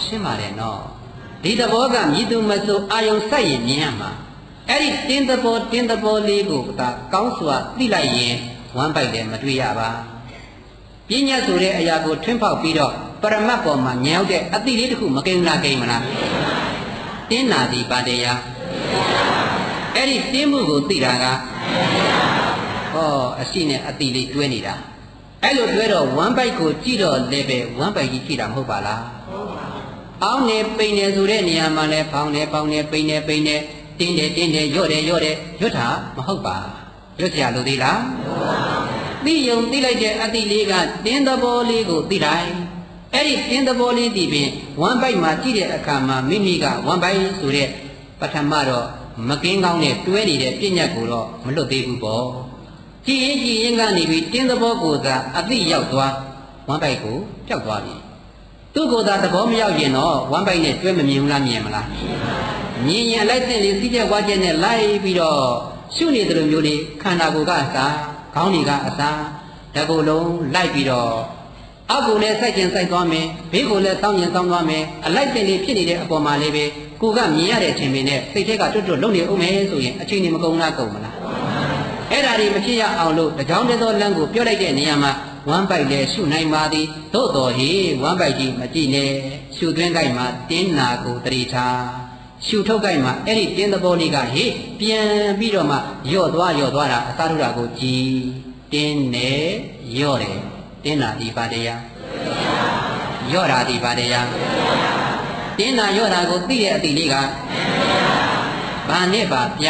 ရှင်းပါတယ်နော်ဒီသဘောကမြည်သူမဆိုအာယုံစိုက်ရင်မြင်ရမှာအဲ့ဒီတင်းသဘောလေးကိုကကောင်းစွာသိလိုက်ရင်ဝမ်းပိုက်လည်းမတွေ့ရပါပညာဆိုတဲ့အရာကိုထွန်းဖောက်ပြီးတော့ပရမတ်ပေါ်မှာညောက်တဲ့အတိလေးတစ်ခုမကိန်းလားကိန်းမလားတင်းနာသည်ပါတရားအဲ့ဒီတင်းမှုကိုသိတာကဟောအရှိနဲ့အတိလေးတွဲနေတာအဲ့လိုတွဲတော့ဝမ်းပိုက်ကိုကြည့်တော့လည်းပဲဝမ်းပိုက်ကြီးကြည့်တာမဟုတ်ပါလားအောင်းနေပိန်နေဆိုတဲ့နေရာမှာလည်းဖောင်းနေပေါင်းနေပိန်နေတင်းတယ်ရော့တယ်ရွတ်တာမဟုတ်ပါရွတ်ကြလို့သေးလားသိယုံသိလိုက်တဲ့အတိလေးကတင်းသဘောလေးကိုသိလိုက်အဲ့ဒီတင်းသဘောလေးဒီပင်ဝမ်းပိုက်မှာကြည့်တဲ့အခါမှာမိမိကဝမ်းပိုက်ဆိုတဲ့ပထမတော့မကင်းကောင်းနဲ့တွဲနေတဲ့ပြဉ္ညာကိုတော့မလွတ်သေးဘူးပေါ့ကြည်ရင်ကနေပြီးတင်းသဘောကိုသာအတိရောက်သွားဝမ်းပိုက်ကိုပျောက်သွားပြီသူ့ကိုယ်သာသဘောမရောက်ရင်တော့ဝမ်းပိုက်နဲ့တွဲမမြင်ဘူးလားမြင်မလားမြင်ရင်လိုက်တဲ့လေစီးချက်ဝါချက်နဲ့လိုက်ပြီးတော့ရှုနေတဲ့လိုမျိုးလေးခန္ဓာကိုယ်ကအစားခေါင်းတွေကအစားတကူလုံးလိုက်ပြီးတော့အောက်ကိုလည်းစိုက်ကျင်စိုက်သွားမယ်ဘေးကိုလည်းစောင်းကျင်စောင်းသွားမယ်အလိုက်တဲ့လေဖြစ်နေတဲ့အပေါ်မှာလေးပဲကိုကမြင်ရတဲ့အချိန်နဲ့စိတ်ထက်ကတွတ်လုံနေအောင်မယ်ဆိုရင်အချိန်ကြီးမကုန်လားကုန်မလားအဲ့ဒါတွေမဖြစ်ရအောင်လို့တကြောင်တည်းသောလမ်းကိုပြောလိုက်တဲ့နေရာမှာဝမ်းပိုက်လည်းရှုနိုင်ပါသည်သို့တော်ဟေဝမ်းပိုက်ကြီးမကြည့်နဲ့ရှုသွင်းကြိုက်မှာတင်းနာကိုတရိထားရှုထုတ်ကြိုက်မှာအဲ့ဒီတင်းသဘောလေးကဟေပြန်ပြီးတော့မှယော့သွားတာအသာထုတာကိုကြည်တင်းနေယော့တယ်တင်းနာဒီပါတရားယော့တာဒီပါတရားတင်းနာယော့တာကိုသိတဲ့အတိလေးကဘာနဲ့ပါပြ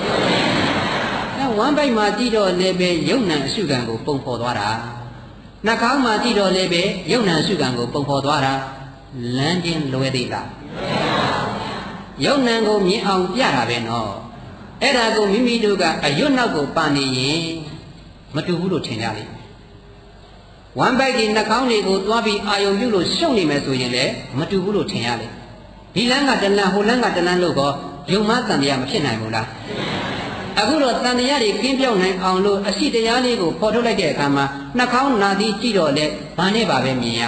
ဝမ်းပိုက်မှာကြည့်တော့လည်းပဲယုံ nant အရှုခံကိုပုံဖော်သွားတာနှာခေါင်းမှာကြည့်တော့လည်းပဲယုံ nant အရှုခံကိုပုံဖော်သွားတာလမ်းချင်းလွဲသေးလားယုံ nant ကိုမြင်အောင်ပြတာပဲနော်အဲ့ဒါကိုမိမိတို့ကအယွတ်နောက်ကိုပါနေရင်မတူဘူးလို့ထင်ကြလိမ့်မယ်ဝမ်းပိုက်ဒီနှာခေါင်းတွေကိုသွားပြီးအာယုံပြုလို့ရှုံနေမယ်ဆိုရင်လည်းမတူဘူးလို့ထင်ရလိမ့်ဒီလမ်းကတလမ်းဟိုလမ်းကတလမ်းလို့ကောယုံမတန်တရားမဖြစ်နိုင်ဘူးလားအခုတော့တန်တရားတွေကင်းပြောင်းနိုင်အောင်လို့အရှိတရားလေးကိုပေါ်ထုတ်လိုက်တဲ့အခါမှာနှာခေါင်းနာသည်ကြည့်တော့လေဘာနဲ့ပါပဲမြင်ရ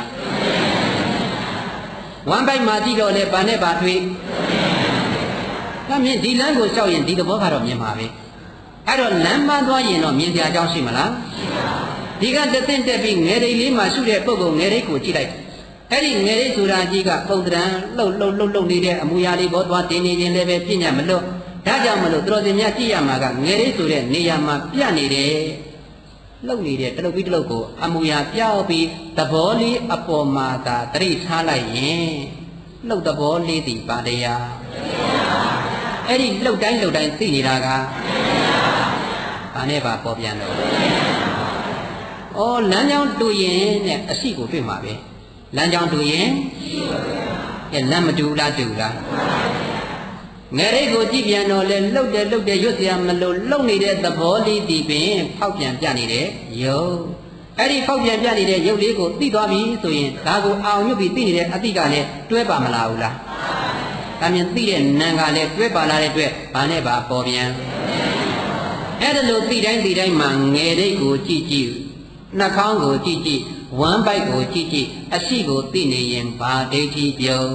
ဝမ်းပိုက်မှာကြည့်တော့လေဘာနဲ့ပါတွေ့ဒါမြင်ဒီလမ်းကိုလျှောက်ရင်ဒီသဘောကတော့မြင်ပါပဲအဲ့တော့လမ်းမသွားရင်တော့မြင်စရာအကြောင်းရှိမလားဒီကတသင့်တက်ပြီးငယ်ရိတ်လေးမှာရှုတဲ့ပုဂ္ဂိုလ်ငယ်ရိတ်ကိုကြည့်လိုက်အဲ့ဒီငယ်ရိတ်ဆိုတာကြီးကပုံတံလှုပ်နေတဲ့အမူအရာလေးပေါ်သွားတင်နေခြင်းလည်းပဲပြညာမလွတ်ဒါကြောင့်မလို့သူတော်စင်များကြည့်ရမှာကငယ်ရိတ်ဆိုတဲ့နေရာမှာပြနေတယ်လှုပ်နေတဲ့တလုတ်ပြီးတလုတ်ကိုအမူအရာပြောက်ပြီးသဘောလေးအပေါ်မှာသာတရိထားလိုက်ရင်လှုပ်သဘောလေးဒီပါတရားအဲ့ဒီလှုပ်တိုင်းသိနေတာကဘာနဲ့ပါပေါ်ပြန်တော့ဩလမ်းကြောင်းတူရင်နဲ့အရှိကိုတွေ့မှာပဲလမ်းကြောင်းတူရင်လမ်းမတူလားတူလားငယ်ရိတ်ကိုကြည့်ပြန်တော့လေလှုပ်တယ်ရွတ်เสียမလို့လှုပ်နေတဲ့သဘောလေးဒီပင်ဖောက်ပြန်ပြနေတဲ့ရုပ်အဲ့ဒီဖောက်ပြန်ပြနေတဲ့ရုပ်လေးကိုသိသွားပြီဆိုရင်ဒါကိုအောင်ညွတ်ပြီးသိနေတဲ့အတိကလည်းတွဲပါမလားဘူးလားဒါမြင်သိတဲ့နာမ်ကလည်းတွဲပါလာတဲ့အတွက်ဘာနဲ့ပါပေါ်ပြန်အဲ့ဒါလို့သိတိုင်းမှာငယ်ရိတ်ကိုကြည့်နှာခေါင်းကိုကြည့်ဝမ်းပိုက်ကိုကြည့်အရှိကိုသိနေရင်ဘာဒိဋ္ဌိပြုံး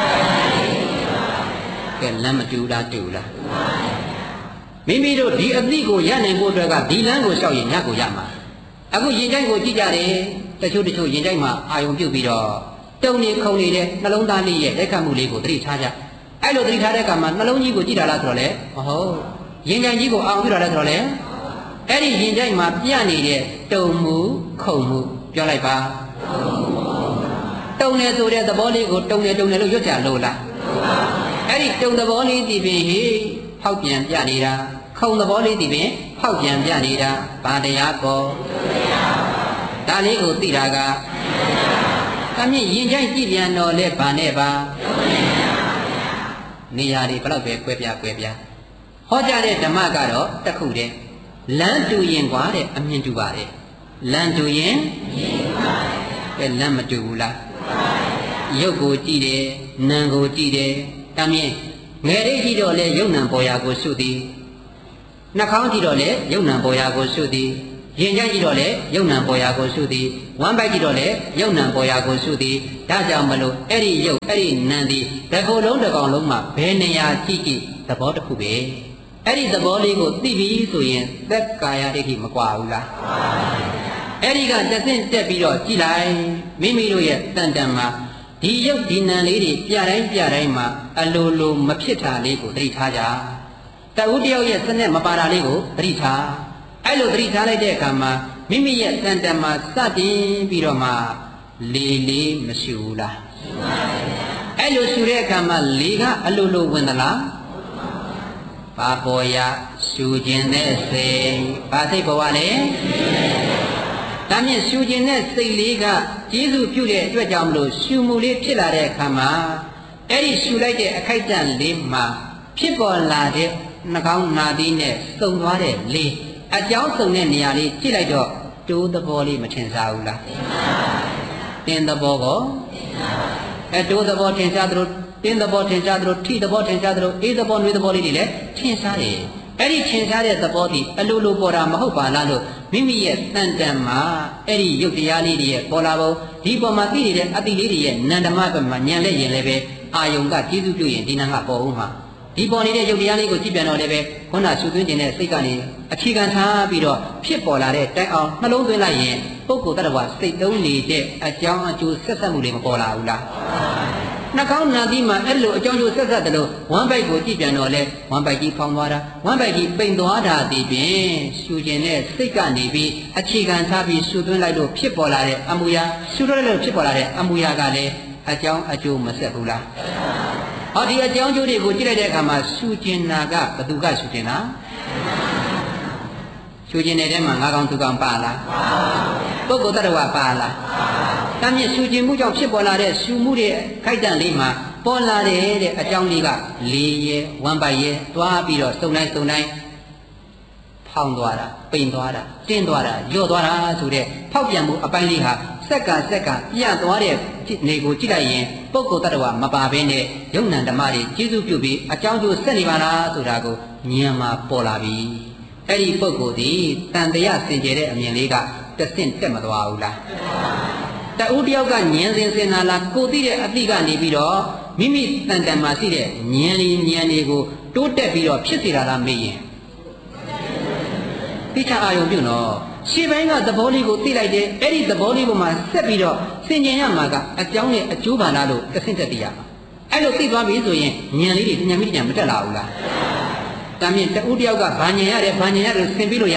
ကဲလမ်းမတူလားတူလားမိမိတို့ဒီအသိကိုရနိုင်ဖို့အတွက်ကဒီလမ်းကိုလျှောက်ရင်ညကိုရမှာအခုရင်ကြိုက်ကိုကြည့်ကြတယ်တချို့ရင်ကြိုက်မှာအာယုံပြုတ်ပြီးတော့တုံနေခုံနေတဲ့နှလုံးသားလေးရဲ့လက်ခတ်မှုလေးကိုသတိထားကြအဲ့လိုသတိထားတဲ့အခါမှာနှလုံးကြီးကိုကြည့်တာလားဆိုတော့လေမဟုတ်ရင်ကြိုက်ကြီးကိုအာယုံပြုတ်တာလားဆိုတော့လေအဲ့ဒီရင်ကြိုက်မှာပြနေတဲ့တုံမှုခုံမှုပြောလိုက်ပါတုံနေဆိုတဲ့သဘောလေးကိုတုံနေလို့ရွတ်ကြလို့လားအဲ့ဒီတုံသဘောလေးဒီပင်ဟေးဖောက်ပြန်ပြနေတာခုံသဘောလေးဒီပင်ဖောက်ပြန်ပြနေတာဘာတရားကောဒါလေးကိုသိတာကအမြင့်ရင်ကြိုက်ကြည့်ပြန်တော့လဲဘာနဲ့ပါနေရာတွေဘလောက်ပဲကွဲပြားဟောကြားတဲ့ဓမ္မကတော့တစ်ခုတည်းလမ်းတူရင်ကွာတဲ့အမြင်တူပါတယ်လမ်းတူရင်ပဲလမ်းမတူဘူးလားရုပ်ကိုကြည့်တယ်နာမ်ကိုကြည့်တယ်တမ်းမြင်ငယ်လေးကြည့်တော့လေယုံ nant ပေါ်ရာကိုရှုသည်နှာခေါင်းကြည့်တော့လေယုံ nant ပေါ်ရာကိုရှုသည်ရင်ကြိုက်ကြည့်တော့လေယုံနံပေါ်ရာကိုရှုသည်ဝမ်းပိုက်ကြည့်တော့လေယုံနံပေါ်ရာကိုရှုသည်ဒါကြောင့်မလို့အဲ့ဒီယုတ်အဲ့ဒီနံသည်တစ်ခုလုံးတစ်ကောင်လုံးမှာဘယ်နေရာကြည့်ကြည့်သဘောတစ်ခုပဲအဲ့ဒီသဘောလေးကိုသိပြီဆိုရင်သက်ကာယဒိဋ္ဌိမကွာဘူးလားအဲ့ဒီကတဆင့်တက်ပြီးတော့ကြည့်လိုက်မိမိတို့ရဲ့တန်တန်မှာဒီယုတ်ဒီနံလေးတွေပြတိုင်းမှာအလိုလိုမဖြစ်တာလေးကိုသတိထားကြတဦးတယောက်ရဲ့စနစ်မပါတာလေးကိုသတိထားအဲ့လိုသတိထားလိုက်တဲ့အခါမှာမိမိရဲ့တန်တန်မှာစတင်ပြီးတော့မှလေးမရှိဘူးလားရှိပါဘူးအဲ့လိုရှူတဲ့အခါမှာလေးကအလိုလိုဝင်သလားဘာပေါ်ရရှူခြင်းနဲ့စိတ်ဘာစိတ်ပေါ်ပါလဲဒါမြင့်ရှူခြင်းနဲ့စိတ်လေးကကျေးဇူးပြုတဲ့အတွက်ကြောင့်မလို့ရှူမှုလေးဖြစ်လာတဲ့အခါမှာအဲ့ဒီရှူလိုက်တဲ့အခိုက်အတန့်လေးမှာဖြစ်ပေါ်လာတဲ့နှာခေါင်းနာသီးနဲ့စုံသွားတဲ့လေးအကြောင်းစုံတဲ့နေရာလေးကြည့်လိုက်တော့တိုးသဘောလေးမထင်ရှားဘူးလားတင်းသဘောကိုတိုးသဘောထင်ရှားသလိုတင်းသဘောထင်ရှားသလိုထိသဘောထင်ရှားသလိုအေးသဘောနှွေးသဘောလေးတွေလည်းထင်ရှားတယ်အဲ့ဒီထင်ရှားတဲ့သဘောဒီအလိုလိုပေါ်တာမဟုတ်ပါလားလို့မိမိရဲ့တန်တန်မှာအဲ့ဒီယုတ်တရားလေးတွေရဲ့ပေါ်လာပုံဒီပေါ်မှာသိနေတဲ့အတိလေးတွေရဲ့နန္ဒမဘက်မှာညံလဲရင်လည်းပဲအာယုံကကျေးဇူးပြုရင်ဒီနံကပေါ်ဦးမှာဒီပေါ်နေတဲ့ယုတ်တရားလေးကိုကြည့်ပြန်တော့လည်းပဲခုနရှုသွင်းခြင်းနဲ့စိတ်ကနေအခြေခံထားပြီးတော့ဖြစ်ပေါ်လာတဲ့တိုင်အောင်နှလုံးသွင်းလိုက်ရင်ပုဂ္ဂိုလ်တ attva စိတ်သုံးနေတဲ့အကြောင်းအကျိုးဆက်ဆက်မှုတွေမပေါ်လာဘူးလားနှာခေါင်းနာသီးမှာအဲ့လိုအကြောင်းကျိုးဆက်ဆက်တယ်လို့ဝမ်းပိုက်ကိုကြည့်ပြန်တော့လဲဝမ်းပိုက်ကြီးဖောင်းသွားတာဝမ်းပိုက်ကြီးပိန်သွားတာဒီပြင်ရှုခြင်းနဲ့စိတ်ကနေပြီးအခြေခံထားပြီးရှုသွင်းလိုက်လို့ဖြစ်ပေါ်လာတဲ့အမူအရာရှုသွင်းလိုက်လို့ဖြစ်ပေါ်လာတဲ့အမူအရာကလည်းအကြောင်းအကျိုးမဆက်ဘူးလားဟောဒီအကြောင်းကျိုးတွေကိုကြည့်လိုက်တဲ့အခါမှာရှုခြင်းနာကဘသူကရှုခြင်းနာရှုခြင်းတဲ့ထဲမှာငါးကောင်သူကောင်ပါလားပုဂ္ဂိုလ်တ attva ပါလားတမ်းမြင့်ရှုခြင်းမှုကြောင့်ဖြစ်ပေါ်လာတဲ့ရှုမှုတဲ့ခိုက်တန့်လေးမှာပေါ်လာတဲ့အကြောင်းလေးကလေးရဲ့ဝမ်းပိုက်ရဲ့သွားပြီးတော့စုံတိုင်းဖောင်းသွားတာပိန်သွားတာတင်းသွားတာညော့သွားတာဆိုတဲ့ဖောက်ပြန်မှုအပိုင်းလေးဟာစက်ကပြတ်သွားတဲ့နေကိုကြည့်လိုက်ရင်ပုဂ္ဂိုလ်တ attva မပါဘဲနဲ့ယုံနံဓမ္မတွေကျေးဇူးပြုပြီးအကြောင်းကျိုးဆက်နေပါလားဆိုတာကိုဉာဏ်မှာပေါ်လာပြီအဲ့ဒီပုဂ္ဂိုလ်ဒီတန်တရားစင်ကြယ်တဲ့အမြင်လေးကတဆင့်တက်မသွားဘူးလားတဦးတယောက်ကဉာဏ်စင်နာလားကိုသိတဲ့အသိကနေပြီးတော့မိမိတန်တန်မှာရှိတဲ့ဉာဏ်တွေကိုတိုးတက်ပြီးတော့ဖြစ်စေတာလားမေးရင်သိချအာယုံပြုနော်ရှေ့ပိုင်းကသဘောလေးကိုသိလိုက်တယ်အဲ့ဒီသဘောလေးပေါ်မှာဆက်ပြီးတော့သင်ကျင်ရမှာကအကြောင်းနဲ့အကျိုးပါလားလို့တဆင့်တက်သိရမှာအဲ့လိုသိသွားပြီဆိုရင်ဉာဏ်လေးတွေဉာဏ်မိဉာဏ်မတက်လာဘူးလားဒါမြင့်တဦးတယောက်ကဘာဉာဏ်ရတယ်ဆင်ပြီးလို့ရ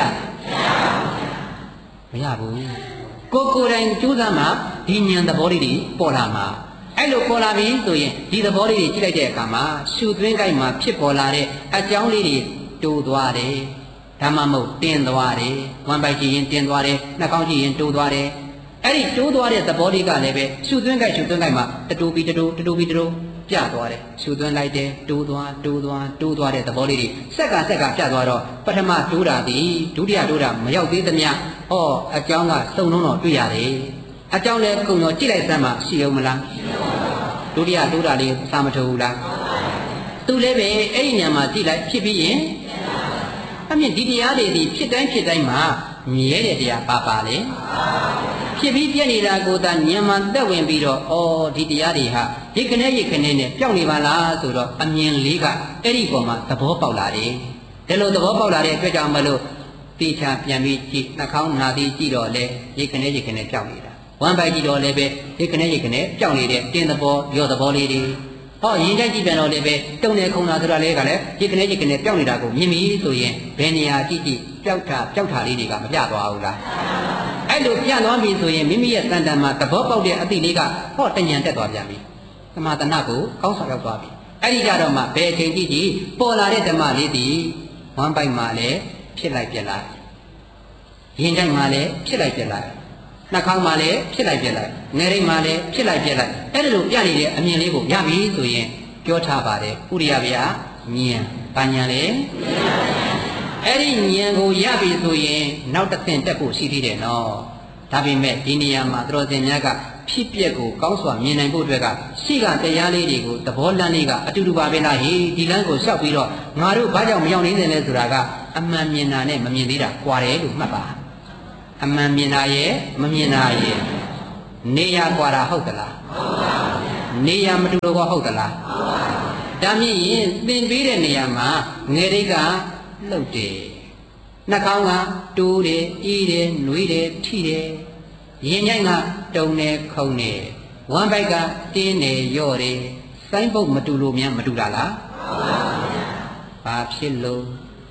မရဘူးကိုယ်တိုင်ကြိုးစားမှဒီဉာဏ်သဘောလေးတွေပေါ်လာမှာအဲ့လိုပေါ်လာပြီဆိုရင်ဒီသဘောလေးတွေကြည့်လိုက်တဲ့အခါမှာရှုသွင်းကြိုက်မှာဖြစ်ပေါ်လာတဲ့အကြောင်းလေးတွေတိုးသွားတယ်ဓမ္မမဟုတ်တင်းသွားတယ်ဝမ်းပိုက်ကြည့်ရင်တင်းသွားတယ်နှာခေါင်းကြည့်ရင်တိုးသွားတယ်အဲ့ဒီတိုးသွားတဲ့သဘောလေးကလည်းပဲရှုသွင်းကြိုက်မှာတိုးပြီးတိုးပြသွားတယ်ရှုသွင်းလိုက်တယ်တိုးသွားတဲ့သဘောလေးတွေဆက်ကပြသွားတော့ပထမတိုးတာဒီဒုတိယတိုးတာမရောက်သေးသမျှဟောအကြောင်းကစုံလုံးတော့တွေ့ရတယ်အကြောင်းလည်းကုံတော့ကြည့်လိုက်စမ်းမှရှိအောင်မလားဒုတိယတိုးတာလေးစာမထိုးဘူးလားသူလည်းပဲအဲ့ဒီညမှာကြည့်လိုက်ဖြစ်ပြီးရင်အမြင့်ဒီတရားတွေဒီဖြစ်တိုင်းမှာမြဲတဲ့တရားပါလေဖြစ်ပြီးပြည့်နေတာကိုသာဉာဏ်မှတက်ဝင်ပြီးတော့ဩဒီတရားတွေဟာရိတ်ခနဲ့နဲ့ပျောက်နေပါလားဆိုတော့အမြင်လေးကအဲ့ဒီပေါ်မှာသဘောပေါက်လာတယ်ဒီလိုသဘောပေါက်လာတဲ့အတွက်ကြောင့်မလို့တိချာပြန်ပြီးကြည့်နှာခေါင်းနာသည်ကြည့်တော့လေရိတ်ခနဲ့ပျောက်နေတာဝမ်းပိုက်ကြည့်တော့လည်းပဲရိတ်ခနဲ့ပျောက်နေတဲ့တင်းသဘောရော့သဘောလေးတွေဟောရင်ကြည့်ပြန်တော့လည်းပဲတုံနေခုံတာဆိုတာလေးကလည်းရိတ်ခနဲ့ပျောက်နေတာကိုမြင်ပြီဆိုရင်ဘယ်နေရာကြည့်ပျောက်တာလေးတွေကမပြသွားဘူးလားအဲ့လိုပြသွားပြီဆိုရင်မိမိရဲ့တန်တန်မှာသဘောပေါက်တဲ့အသည့်လေးကဟောတဉဏ်တက်သွားပြန်ပြီသမာသနာကိုကောင်းဆောင်ရောက်သွားပြီအဲ့ဒီကြတော့မှဘယ်အချိန်ကြည့်ပေါ်လာတဲ့ဓမ္မလေးဒီဝမ်းပိုက်မှာလည်းဖြစ်လိုက်ပြက်လိုက်ရင်ကြိုက်မှာလည်းဖြစ်လိုက်ပြက်လိုက်နှာခေါင်းမှာလည်းဖြစ်လိုက်ပြက်လိုက်ငယ်ရိပ်မှာလည်းဖြစ်လိုက်ပြက်လိုက်အဲ့ဒါလိုပြနေတဲ့အမြင်လေးကိုရပြီဆိုရင်ပြောထားပါတယ်ဥရိယဗျာဉာဏ်ဘာဉာဏ်လဲအဲ့ဒီဉာဏ်ကိုရပြီဆိုရင်နောက်တစ်ဆင့်တက်ဖို့ရှိသေးတယ်နော်ဒါပေမဲ့ဒီနေရာမှာသတော်စင်များကဖြစ်ပျက်ကိုကောင်းစွာမြင်နိုင်ဖို့အတွက်ကရှိကတရားလေးတွေကိုသဘောလမ်းလေးကအတူတူပါပဲလားဟေးဒီလမ်းကိုလျှောက်ပြီးတော့ငါတို့ဘာကြောင့်မရောက်နေတယ်လဲဆိုတာကအမှန်မြင်တာနဲ့မမြင်သေးတာကွာတယ်လို့မှတ်ပါအမှန်မြင်တာရဲ့မမြင်တာရဲ့နေရာကွာတာဟုတ်သလားနေရာမတူတော့ဟုတ်သလားဒါမြင်ရင်သင်ပေးတဲ့နေရာမှာငယ်တိတ်ကလှုပ်တယ်နှာခေါင်းကတိုးတယ်ဤတယ်နှွေးတယ်ထိတယ်ရင်ညိုက်ကတုံတယ်ခုံတယ်ဝမ်းဘိုက်ကတင်းတယ်ရော့တယ်စိုင်းပုတ်မတူလို့များမတူတာလားဘာဖြစ်လို့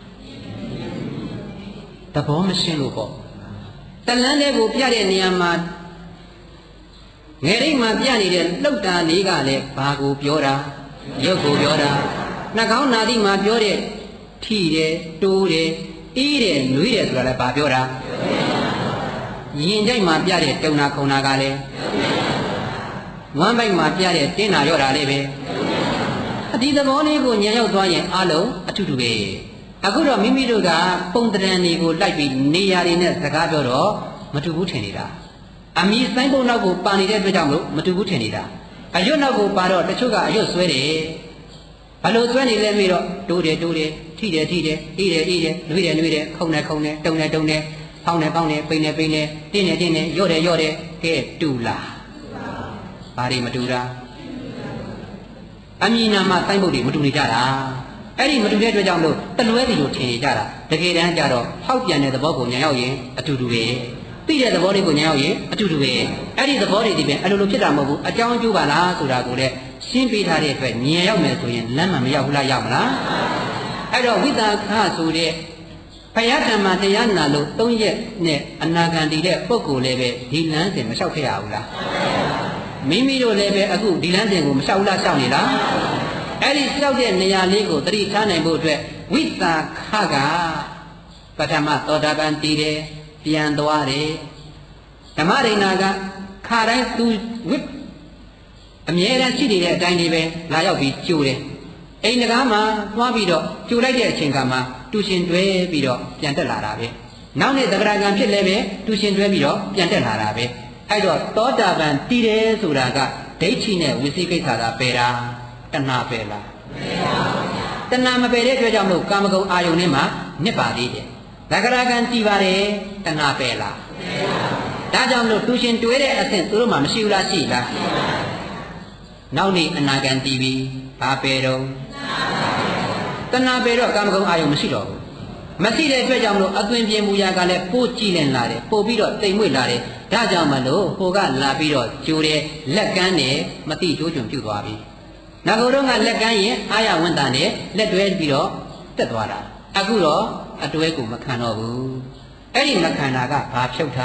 သဘောမရှင်းလို့ပေါ့တလန်းလေးကိုပြတဲ့နေရာမှာငယ်ရိတ်မှာပြနေတဲ့လှုပ်တာလေးကလည်းဘာကိုပြောတာရုပ်ကိုပြောတာနှာခေါင်းနာသီမှာပြောတဲ့ထိတယ်တိုးတယ်အေးတယ်နှွေးတယ်ဆိုတာလည်းဘာပြောတာရင်ကြိုက်မှာပြတဲ့တုံနာခုံနာကလည်းဝမ်းဘိုက်မှာပြတဲ့တင်းနာရော့တာလေးပဲဒီသဘောလေးကိုညံရောက်သွားရင်အလုံးအတူတူပဲအခုတော့မိမိတို့ကပုံတရံတွေကိုလိုက်ပြီးနေရာတွေနဲ့စကားပြောတော့မတူဘူးထင်နေတာအမီစိုင်းပုံနောက်ကိုပါနေတဲ့အတွက်ကြောင့်မလို့မတူဘူးထင်နေတာအရွတ်နောက်ကိုပါတော့တချို့ကအရွတ်ဆွဲတယ်ဘလို့ဆွဲနေလဲမေးတော့တိုးတယ်တိုးတယ်ထိတယ်ထိတယ်အေးတယ်အေးတယ်နှွေးတယ်နှွေးတယ်ခုံတယ်ခုံတယ်တုံတယ်တုံတယ်ဖောင်းတယ်ဖောင်းတယ်ပိန်တယ်ပိန်တယ်တင်းတယ်တင်းတယ်ရော့တယ်ရော့တယ်ကဲတူလားဘာတွေမတူတာအမီနာမှာစိုင်းပုတ်တွေမတူနေကြတာအဲ့ဒီမတူတဲ့အတွက်ကြောင့်လို့တလွဲစီလို့ထင်နေကြတာတကယ်တမ်းကျတော့ဟောက်ပြန်တဲ့သဘောကိုညာရောက်ရင်အတူတူပဲသိတဲ့သဘောလေးကိုညာရောက်ရင်အတူတူပဲအဲ့ဒီသဘောတွေဒီပဲအလိုလိုဖြစ်တာမဟုတ်ဘူးအကြောင်းအကျိုးပါလားဆိုတာကိုလည်းရှင်းပေးထားတဲ့အတွက်ဉာဏ်ရောက်မယ်ဆိုရင်လမ်းမှမရောက်ဘူးလားရောက်မလားအဲ့တော့ဝိသခဆိုတဲ့ဘုရားဓမ္မတရားနာလို့၃ရက်နဲ့အနာဂံတည်တဲ့ပုဂ္ဂိုလ်လည်းပဲဒီလမ်းစဉ်မလျှောက်ခဲ့ရဘူးလားမိမိတို့လည်းပဲအခုဒီလမ်းစဉ်ကိုမလျှောက်ဘူးလားလျှောက်နေလားအဲ့ဒီလျှောက်တဲ့နေရာလေးကိုသတိထားနိုင်ဖို့အတွက်ဝိသခကပထမသောတာပန်တည်တယ်ပြန်သွားတယ်ဓမ္မရိဏကခါတိုင်းသူဝိအမြဲတမ်းရှိနေတဲ့အတိုင်းလေးပဲလာရောက်ပြီးကြိုတယ်အိမ်တကားမှာသွားပြီးတော့ကြိုလိုက်တဲ့အချိန်ကမှတူရှင်တွဲပြီးတော့ပြန်တက်လာတာပဲနောက်နေ့သဂရကံဖြစ်လဲပဲတူရှင်တွဲပြီးတော့ပြန်တက်လာတာပဲအဲ့တော့သောတာပန်တည်တယ်ဆိုတာကဒိဋ္ဌိနဲ့ဝိသိကိစ္စသာပယ်တာတဏှာပယ်လားတဏှာမပယ်တဲ့အတွက်ကြောင့်လို့ကာမဂုဏ်အာယုန်ထဲမှာနစ်ပါသေးတယ်သဂရကံတည်ပါတယ်တဏှာပယ်လားဒါကြောင့်လို့တူရှင်တွဲတဲ့အဆင့်သူတို့မှမရှိဘူးလားရှိလားနောက်နေ့အနာဂံတည်ပြီဘာပယ်တော့တဏှာပယ်တော့ကာမဂုဏ်အာယုန်မရှိတော့ဘူးမရှိတဲ့အတွက်ကြောင့်လို့အသွင်ပြင်မူရာကလည်းပို့ကြည့်လင်လာတယ်ပို့ပြီးတော့တိမ်မွေ့လာတယ်ဒါကြောင့်မလို့ဟိုကလာပြီးတော့ကျိုးတယ်လက်ကမ်းတယ်မတိကျိုးကျွံပြုတ်သွားပြီနောက်ကတော့ကလက်ကမ်းရင်အာရဝန်တန်နဲ့လက်တွဲပြီးတော့တက်သွားတာအခုတော့အတွဲကိုမခံတော့ဘူးအဲ့ဒီမခံတာကဘာဖြုတ်တာ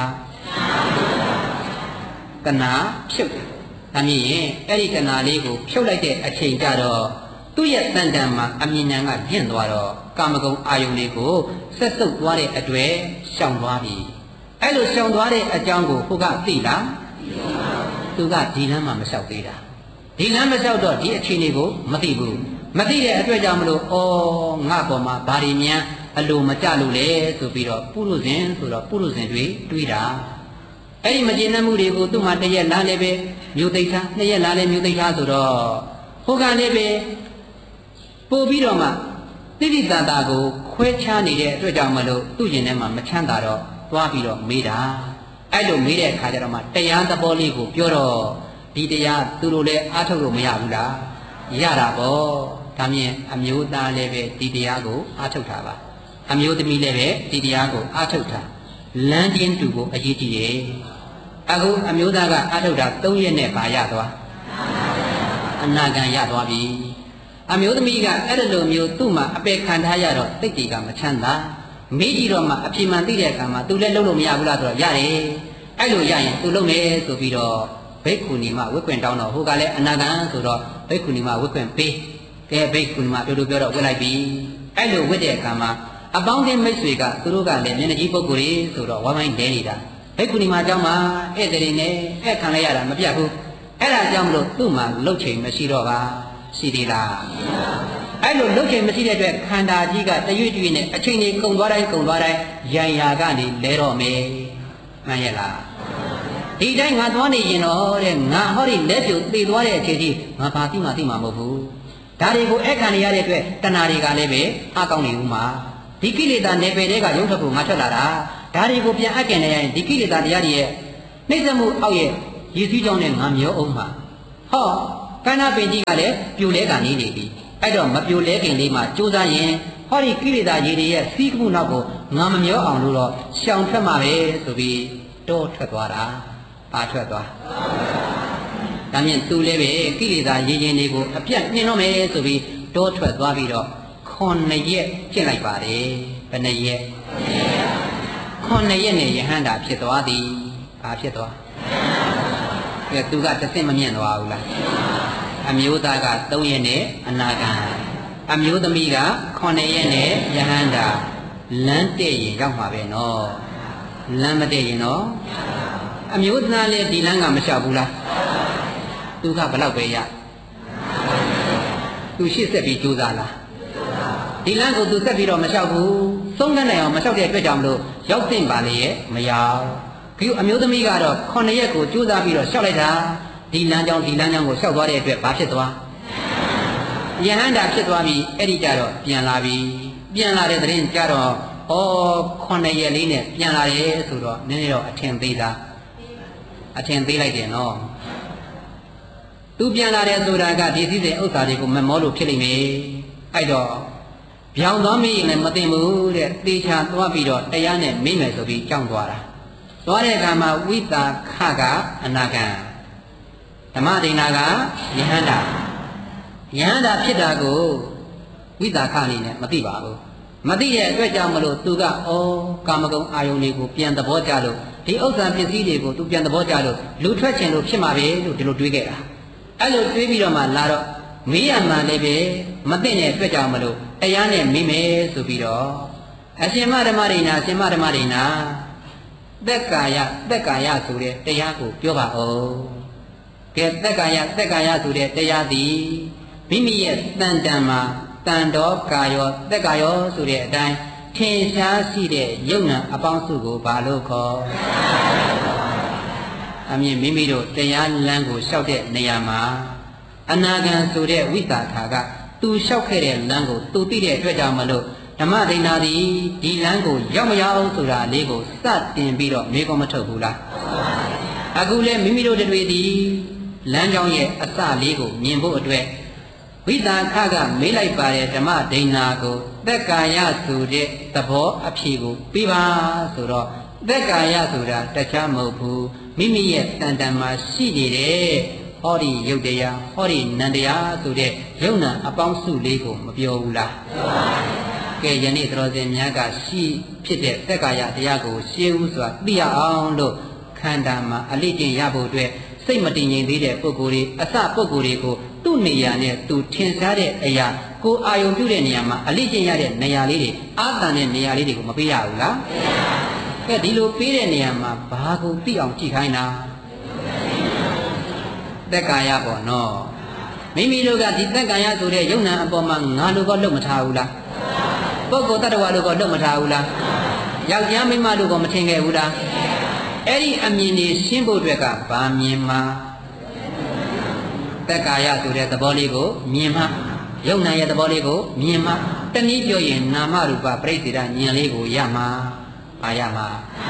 တဏှာဖြုတ်ဒါမြင်ရင်အဲ့ဒီတဏှာလေးကိုဖြုတ်လိုက်တဲ့အချိန်ကျတော့သူ့ရဲ့တန်တန်မှာအမြင်ဉာဏ်ကညှင့်သွားတော့ကာမဂုဏ်အာယုန်လေးကိုဆက်စုပ်သွားတဲ့အတွက်ရှောင်သွားပြီအဲ့လိုရှောင်သွားတဲ့အကြောင်းကိုဟိုကသိလားသူကဒီလမ်းမှာမလျှောက်သေးတာဒီလမ်းမလျှောက်တော့ဒီအခြေအနေကိုမသိဘူးမသိတဲ့အတွက်ကြောင့်မလို့ဩငါပေါ်မှာဘာတွေများအလိုမကြလို့လဲဆိုပြီးတော့ပုရုဇဉ်ဆိုတော့ပုရုဇဉ်တွေးတာအဲ့ဒီမကျေနပ်မှုတွေကိုသူ့မှာတစ်ရက်လားလည်းပဲမြို့သိထားနှစ်ရက်လားလည်းမြို့သိထားဆိုတော့ဟိုကလည်းပဲပို့ပြီးတော့မှတိတိတန်တာကိုခွဲခြားနေတဲ့အတွက်ကြောင့်မလို့သူ့ရင်ထဲမှာမချမ်းသာတော့သွားပြီးတော့မေးတာအဲ့လိုမေးတဲ့အခါကျတော့မှတရားသဘောလေးကိုပြောတော့ဒီတရားသူတို့လည်းအားထုတ်လို့မရဘူးလားရတာပေါ့ဒါမြင်အမျိုးသားလည်းပဲဒီတရားကိုအားထုတ်တာပါအမျိုးသမီးလည်းပဲဒီတရားကိုအားထုတ်တာလမ်းချင်းတူကိုအရေးကြီးတယ်အခုအမျိုးသားကအားထုတ်တာ3ရက်နဲ့ပါရသွားအနာဂံရသွားပြီအမျိုးသမီးကအဲ့လိုမျိုးသူ့မှာအပယ်ခံထားရတော့စိတ်ကြီးကမချမ်းသာမေးကြည့်တော့မှအပြင်းမှန်သိတဲ့အခါမှာ तू လည်းလုံးလို့မရဘူးလားဆိုတော့ရတယ်အဲ့လိုရရင် तू လုံးမယ်ဆိုပြီးတော့ဘိက္ခုနီမဝိကွင်တောင်းတော့ဟိုကလည်းအနာဂံဆိုတော့ဘိက္ခုနီမဝိကွင်ပေးကဲဘိက္ခုနီမတို့ပြောတော့ဝစ်လိုက်ပြီအဲ့လိုဝစ်တဲ့အခါမှာအပေါင်းအသင်းမိတ်ဆွေကသူတို့ကလည်းမျက်နှာကြီးပုဂ္ဂိုလ်ကြီးဆိုတော့ဝိုင်းဝိုင်းလဲနေတာဘိက္ခုနီမအကြောင်းမှာဧည့်သည်နဲ့ဧည့်ခံလိုက်ရတာမပြတ်ဘူးအဲ့ဒါကြောင့်မလို့သူ့မှာလှုပ်ချိန်မရှိတော့ပါရှိသေးလားအဲ့လိုလှုပ်ချိန်မရှိတဲ့အတွက်ခန္ဓာကြီးကတရွေ့တရွေ့နဲ့အချိန်ကြီးကုန်သွားတိုင်းရန်ရာကနေလဲတော့မယ်မှန်ရဲ့လားဒီတိုင်းငါသွားနေရင်တော့တဲ့ငါဟောဒီလက်ပြုတ်သိသွားတဲ့အချိန်ကြီးငါဘာသိမှမဟုတ်ဘူးဒါတွေကိုအခန့်နေရတဲ့အတွက်တဏှာတွေကလည်းပဲအကောင်းနေဦးမှာဒီကိလေသာနယ်ပယ်တွေကရုပ်ထွက်ဖို့ငါထွက်လာတာဒါတွေကိုပြန်အပ်ကျင်နေရင်ဒီကိလေသာတရားတွေရဲ့နှိမ့်ဆက်မှုအောက်ရဲ့ရည်စည်းကြောင်းနဲ့ငါမျောအောင်မှာဟောကန္နာပင်ကြီးကလည်းပြိုလဲကနေနေပြီအဲ့တော့မပြိုလဲခင်လေးမှာကြိုးစားရင်ဟောဒီကိလေသာရည်တွေရဲ့စီးမှုနောက်ကိုငါမမျောအောင်လို့တော့ရှောင်ထွက်မှာပဲဆိုပြီးတောထွက်သွားတာပါထွက်သွားဒါမြင်သူလည်းပဲကိလေသာရည်ရင်တွေကိုအပြတ်နှင်းတော့မယ်ဆိုပြီးတောထွက်သွားပြီးတော့9 ရက်ကျင့်လိုက်ပါတယ်ဘယ်နှရက်9 ရက်နဲ့ယဟန္တာဖြစ်သွားသည်ဘာဖြစ်သွားကဲသူကတစ်ဆင့်မမြင်သွားဘူးလားအမျိုးသားက3 ရက်နဲ့အနာဂံအမျိုးသမီးက9 ရက်နဲ့ယဟန္တာလမ်းတဲ့ရင်ရောက်မှာပဲနော်လမ်းမတဲ့ရင်နော်အမျိုးသားလည်းဒီလမ်းကမလျှောက်ဘူးလားသူကဘယ်လောက်ပဲရသူရှေ့ဆက်ပြီးကြိုးစားလားဒီလမ်းကိုသူဆက်ပြီးတော့မလျှောက်ဘူးသုံးတတ်နိုင်အောင်မလျှောက်တဲ့အတွက်ကြောင့်မလို့ရောက်တင်ပါလေရဲ့မရောက်ဒီအမျိုးသမီးကတော့9 ရက်ကိုကြိုးစားပြီးတော့လျှောက်လိုက်တာဒီလမ်းကြောင်းကိုလျှောက်သွားတဲ့အတွက်ဘာဖြစ်သွားယဟန္တာဖြစ်သွားပြီးအဲ့ဒီကြတော့ပြန်လာပြီပြန်လာတဲ့သတင်းကြတော့9 ရက်လေးနဲ့ပြန်လာတယ်ဆိုတော့နည်းနည်းတော့အထင်သေးတာအထင်သေးလိုက်တယ်နော်သူပြန်လာတဲ့ဆိုတာကဒီစည်းစိမ်ဥစ္စာတွေကိုမမောလို့ဖြစ်လိမ့်မယ်အဲ့တော့ပြောင်းသွားမိရင်လည်းမသိဘူးတဲ့တေချာသွားပြီးတော့တရားနဲ့မိမယ်ဆိုပြီးကြောင်းသွားတာသွားတဲ့အခါမှာဝိတာခကအနာဂံဓမ္မဒိနာကယဟန္တာဖြစ်တာကိုဝိတာခအနေနဲ့မသိပါဘူးမသိတဲ့အတွက်ကြောင့်မလို့သူကကာမဂုဏ်အာယုန်တွေကိုပြန်သဘောကျလို့ဒီဥစ္စာပစ္စည်းတွေကိုသူပြန်သဘောကျလို့လူထွက်ခြင်းလို့ဖြစ်မှာပဲလို့ဒီလိုတွေးခဲ့တာအဲ့လိုတွေးပြီးတော့မှလာတော့မေးရမှလည်းပဲမသိတဲ့အတွက်ကြောင့်မလို့တရားနဲ့မိမယ်ဆိုပြီးတော့အရှင်မဓမ္မဒိနာသက်ကာယဆိုတဲ့တရားကိုပြောပါဦးကဲသက်ကာယဆိုတဲ့တရားသည်မိမိရဲ့တန်တန်မှာတန်တော်ကာယောသက်ကာယောဆိုတဲ့အတိုင်းထင်ရှားရှိတဲ့ယုံနာအပေါင်းစုကိုဘာလို့ခေါ်အမြင်မိမိတို့တရားလမ်းကိုလျှောက်တဲ့နေရာမှာအနာဂံဆိုတဲ့ဝိသခာကသူလျှောက်ခဲ့တဲ့လမ်းကိုသူသိတဲ့အတွက်ကြောင့်မလို့ဓမ္မဒိနာသည်ဒီလမ်းကိုရောက်မရောက်ဆိုတာလေးကိုစတင်ပြီးတော့မေးခွန်းမထုတ်ဘူးလားအခုလဲမိမိတို့တွေဒီလမ်းကြောင်းရဲ့အစလေးကိုမြင်ဖို့အတွက်ဝိသခာကမေးလိုက်ပါတယ်ဓမ္မဒိနာကိုသက်ကာယဆိုတဲ့သဘောအဖြေကိုပြီးပါဆိုတော့သက်ကာယဆိုတာတခြားမဟုတ်ဘူးမိမိရဲ့တန်တန်မှာရှိနေတဲ့ဟောဒီယုတ်တရားဟောဒီနန္တရားဆိုတဲ့ယုံနာအပေါင်းစုလေးကိုမပြောဘူးလားကဲယနေ့သတော်စင်များကရှိဖြစ်တဲ့သက်ကာယတရားကိုရှင်းဦးစွာသိရအောင်လို့ခန္ဓာမှာအလိကျင့်ရဖို့အတွက်စိတ်မတည်ငြိမ်သေးတဲ့ပုဂ္ဂိုလ်တွေအစပုဂ္ဂိုလ်တွေကိုသူ့နေရာနဲ့သူထင်ရှားတဲ့အရာကိုအာယုံပြုတဲ့နေရာမှာအလိကျင့်ရတဲ့နေရာလေးတွေအာသန်တဲ့နေရာလေးတွေကိုမပေးရဘူးလားကဲဒီလိုပေးတဲ့နေရာမှာဘာကိုသိအောင်ကြည့်ခိုင်းတာသက်ကာယပေါ့နော်မိမိတို့ကဒီသက်ကာယဆိုတဲ့ယုံနာအပေါ်မှာငါလိုကောလွတ်မထားဘူးလားပုဂ္ဂိုလ်တ attva လိုကောလွတ်မထားဘူးလားယောက်ျားမိန်းမတို့ကောမထင်ခဲ့ဘူးလားအဲ့ဒီအမြင်တွေရှင်းဖို့အတွက်ကဘာမြင်မှာသက်ကာယဆိုတဲ့သဘောလေးကိုမြင်မှယုံနာရဲ့သဘောလေးကိုမြင်မှတနည်းပြောရင်နာမရူပပြိစ္ဆေဒဉာဏ်လေးကိုရမှာပါရမှာ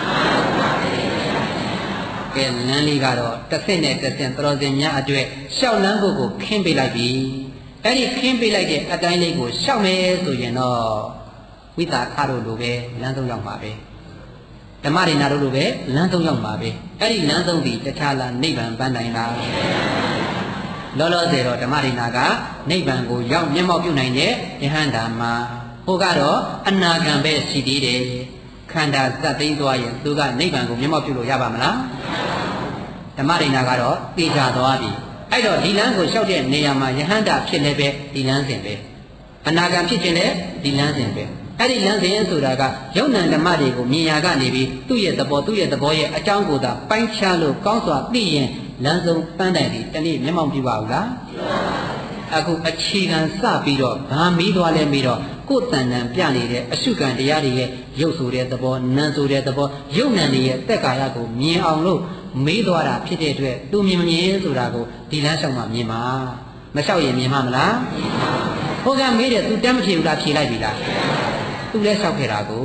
ကဲလမ်းလေးကတော့တစ်ဆင့်နဲ့တစ်ဆင့်သတော်စင်များအတွက်ရှောက်လန်းဖို့ကိုခင်းပေးလိုက်ပြီအဲ့ဒီခင်းပေးလိုက်တဲ့အတိုင်းလေးကိုရှောက်မယ်ဆိုရင်တော့ဝိသခတို့လိုပဲလမ်းဆုံးရောက်မှာပဲဓမ္မဒိနာတို့လိုပဲလမ်းဆုံးရောက်မှာပဲအဲ့ဒီလမ်းဆုံးဒီတခြားလားနိဗ္ဗာန်ပန်းနိုင်လားလောလောဆယ်တော့ဓမ္မဒိနာကနိဗ္ဗာန်ကိုရောက်မျက်မှောက်ပြုနိုင်တဲ့ယဟန္တာမှာဟိုကတော့အနာဂံပဲရှိသေးတယ်ခန္ဓာစက်သိမ်းသွားရင်သူကနိဗ္ဗာန်ကိုမျက်မှောက်ပြုလို့ရပါမလားဓမ္မဒိနာကတော့သိကြသွားပြီအဲ့တော့ဒီလမ်းကိုလျှောက်တဲ့နေရာမှာယဟန္တာဖြစ်လည်းပဲဒီလမ်းစဉ်ပဲအနာဂံဖြစ်ခြင်းလည်းဒီလမ်းစဉ်ပဲအဲ့ဒီလမ်းစဉ်ဆိုတာကယုံ nant ဓမ္မတွေကိုမြင်ရကနေပြီးသူ့ရဲ့သဘောရဲ့အကြောင်းကိုသာပိုင်းခြားလို့ကောင်းစွာသိရင်လမ်းဆုံးပန်းတိုင်ဒီတနေ့မျက်မှောက်ပြုပါဘူးလားအခုအခြေခံစပြီးတော့ဗာမီးသွားလဲပြီးတော့ကိုယ်တန်တန်ပြနေတဲ့အရှုခံတရားတွေရဲ့ရုပ်ဆိုတဲ့သဘောနာမ်ဆိုတဲ့သဘောယုံ nant တွေရဲ့သက်ကာယကိုမြင်အောင်လို့မေးသွားတာဖြစ်တဲ့အတွက်သူမြင်မမြင်ဆိုတာကိုဒီလမ်းလျှောက်မှမြင်မှာမလျှောက်ရင်မြင်မှာမလားဟိုကမေးတယ်သူတမ်းမဖြေဘူးလားဖြေလိုက်ပြီလားသူလည်းလျှောက်ခဲ့တာကို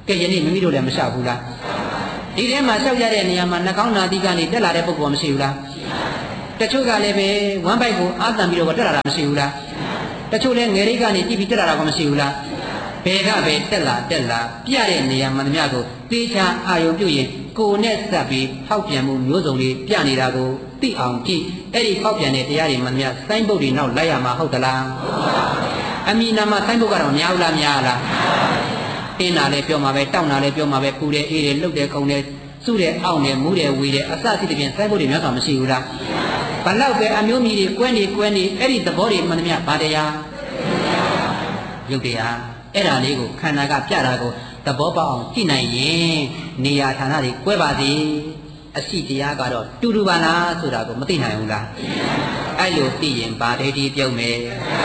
ကဲယနေ့မိမိတို့လည်းမလျှောက်ဘူးလားဒီထဲမှာလျှောက်ရတဲ့နေရာမှာနှာခေါင်းနာသီးကနေတက်လာတဲ့ပုဂ္ဂိုလ်မရှိဘူးလားတချို့ကလည်းပဲဝမ်းပိုက်ကိုအာတန်ပြီးတော့တက်လာတာမရှိဘူးလားတချို့လည်းငယ်ရိတ်ကနေကြည့်ပြီးတက်လာတာကမရှိဘူးလားဘယ်ကပဲတက်လာပြတဲ့နေရာမှန်သမျှကိုသေချာအာယုံပြုရင်ကိုယ်နဲ့စပ်ပြီးဖောက်ပြန်မှုမျိုးစုံလေးပြနေတာကိုသိအောင်ကြည့်အဲ့ဒီဖောက်ပြန်တဲ့တရားတွေမှန်သမျှစိုင်းပုတ်တွေနောက်လိုက်ရမှာဟုတ်သလားအမိနာမစိုင်းပုတ်ကတော့များဘူးလားများလားတင်းတာလည်းပြောမှာပဲတောက်တာလည်းပြောမှာပဲပူတယ်အေးတယ်လှုပ်တယ်ခုန်တယ်စုတယ်အောင့်တယ်မူးတယ်ဝေးတယ်အစရှိတဲ့ပြင်စိုင်းပုတ်တွေများစွာမရှိဘူးလားဘလောက်ပဲအမျိုးမျိုးတွေကွဲနေအဲ့ဒီသဘောတွေမှန်သမျှဗာတရားရုပ်တရားအဲ့ဒါလေးကိုခန္ဓာကပြတာကိုသဘောပေါက်အောင်ကြည့်နိုင်ရင်နေရာဌာနတွေကွဲပါသေးအရှိတရားကတော့တူတူပါလားဆိုတာကိုမသိနိုင်ဘူးလားအဲ့လိုသိရင်ဗာဒိဋ္ဌိပြုတ်မယ်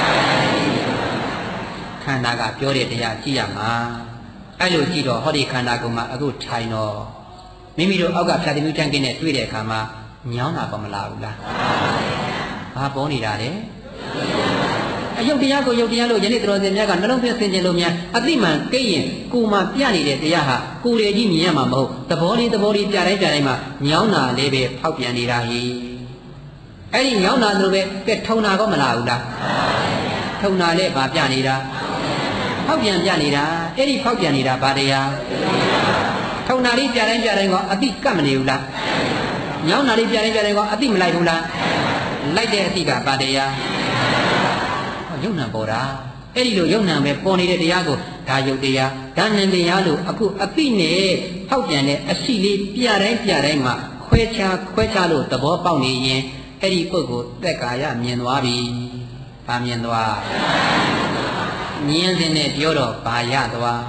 ခန္ဓာကပြောတဲ့တရားကြည့်ရမှာအဲ့လိုကြည့်တော့ဟောဒီခန္ဓာကိုယ်မှာအခုထိုင်တော့မိမိတို့အောက်ကဖြာတိမှုတန်းကင်းနဲ့တွေ့တဲ့အခါမှာညောင်းတာပေါ်မလာဘူးလားဘာပေါ်နေတာလဲအယုတ်တရားကိုယုတ်တရားလို့ယနေ့တော်စင်များကနှလုံးသွင်းဆင်ခြင်လို့များအသိမှန်ကိရင်ကိုမှပြနေတဲ့တရားဟာကိုယ်တည်းကြီးမြင်ရမှာမဟုတ်သဘောလေးပြတိုင်းမှာညောင်းတာလေးပဲဖောက်ပြန်နေတာဟိအဲ့ဒီညောင်းတာလို့ပဲကဲထုံတာကောမလားဘူးလားထုံတာလည်းဗာပြနေတာဖောက်ပြန်ပြနေတာအဲ့ဒီဖောက်ပြန်နေတာဗာတရားထုံတာလေးပြတိုင်းကအသိကပ်မနေဘူးလားညောင်းတာလေးပြတိုင်းကအသိမလိုက်ဘူးလားလိုက်တဲ့အသိကဗာတရားယုံနံပေါ်တာအဲ့ဒီလိုယုံနံပဲပေါ်နေတဲ့တရားကိုဒါယုတ်တရားဒါနံတရားလို့အခုအသိနဲ့ဖောက်ပြန်တဲ့အရှိလေးပြတိုင်းမှာခွဲခြားလို့သဘောပေါက်နေရင်အဲ့ဒီပုဂ္ဂိုလ်သက်ကာယမြင်သွားပြီ။ဘာမြင်သွား။မြင်တဲ့နဲ့ပြောတော့ဘာရသွား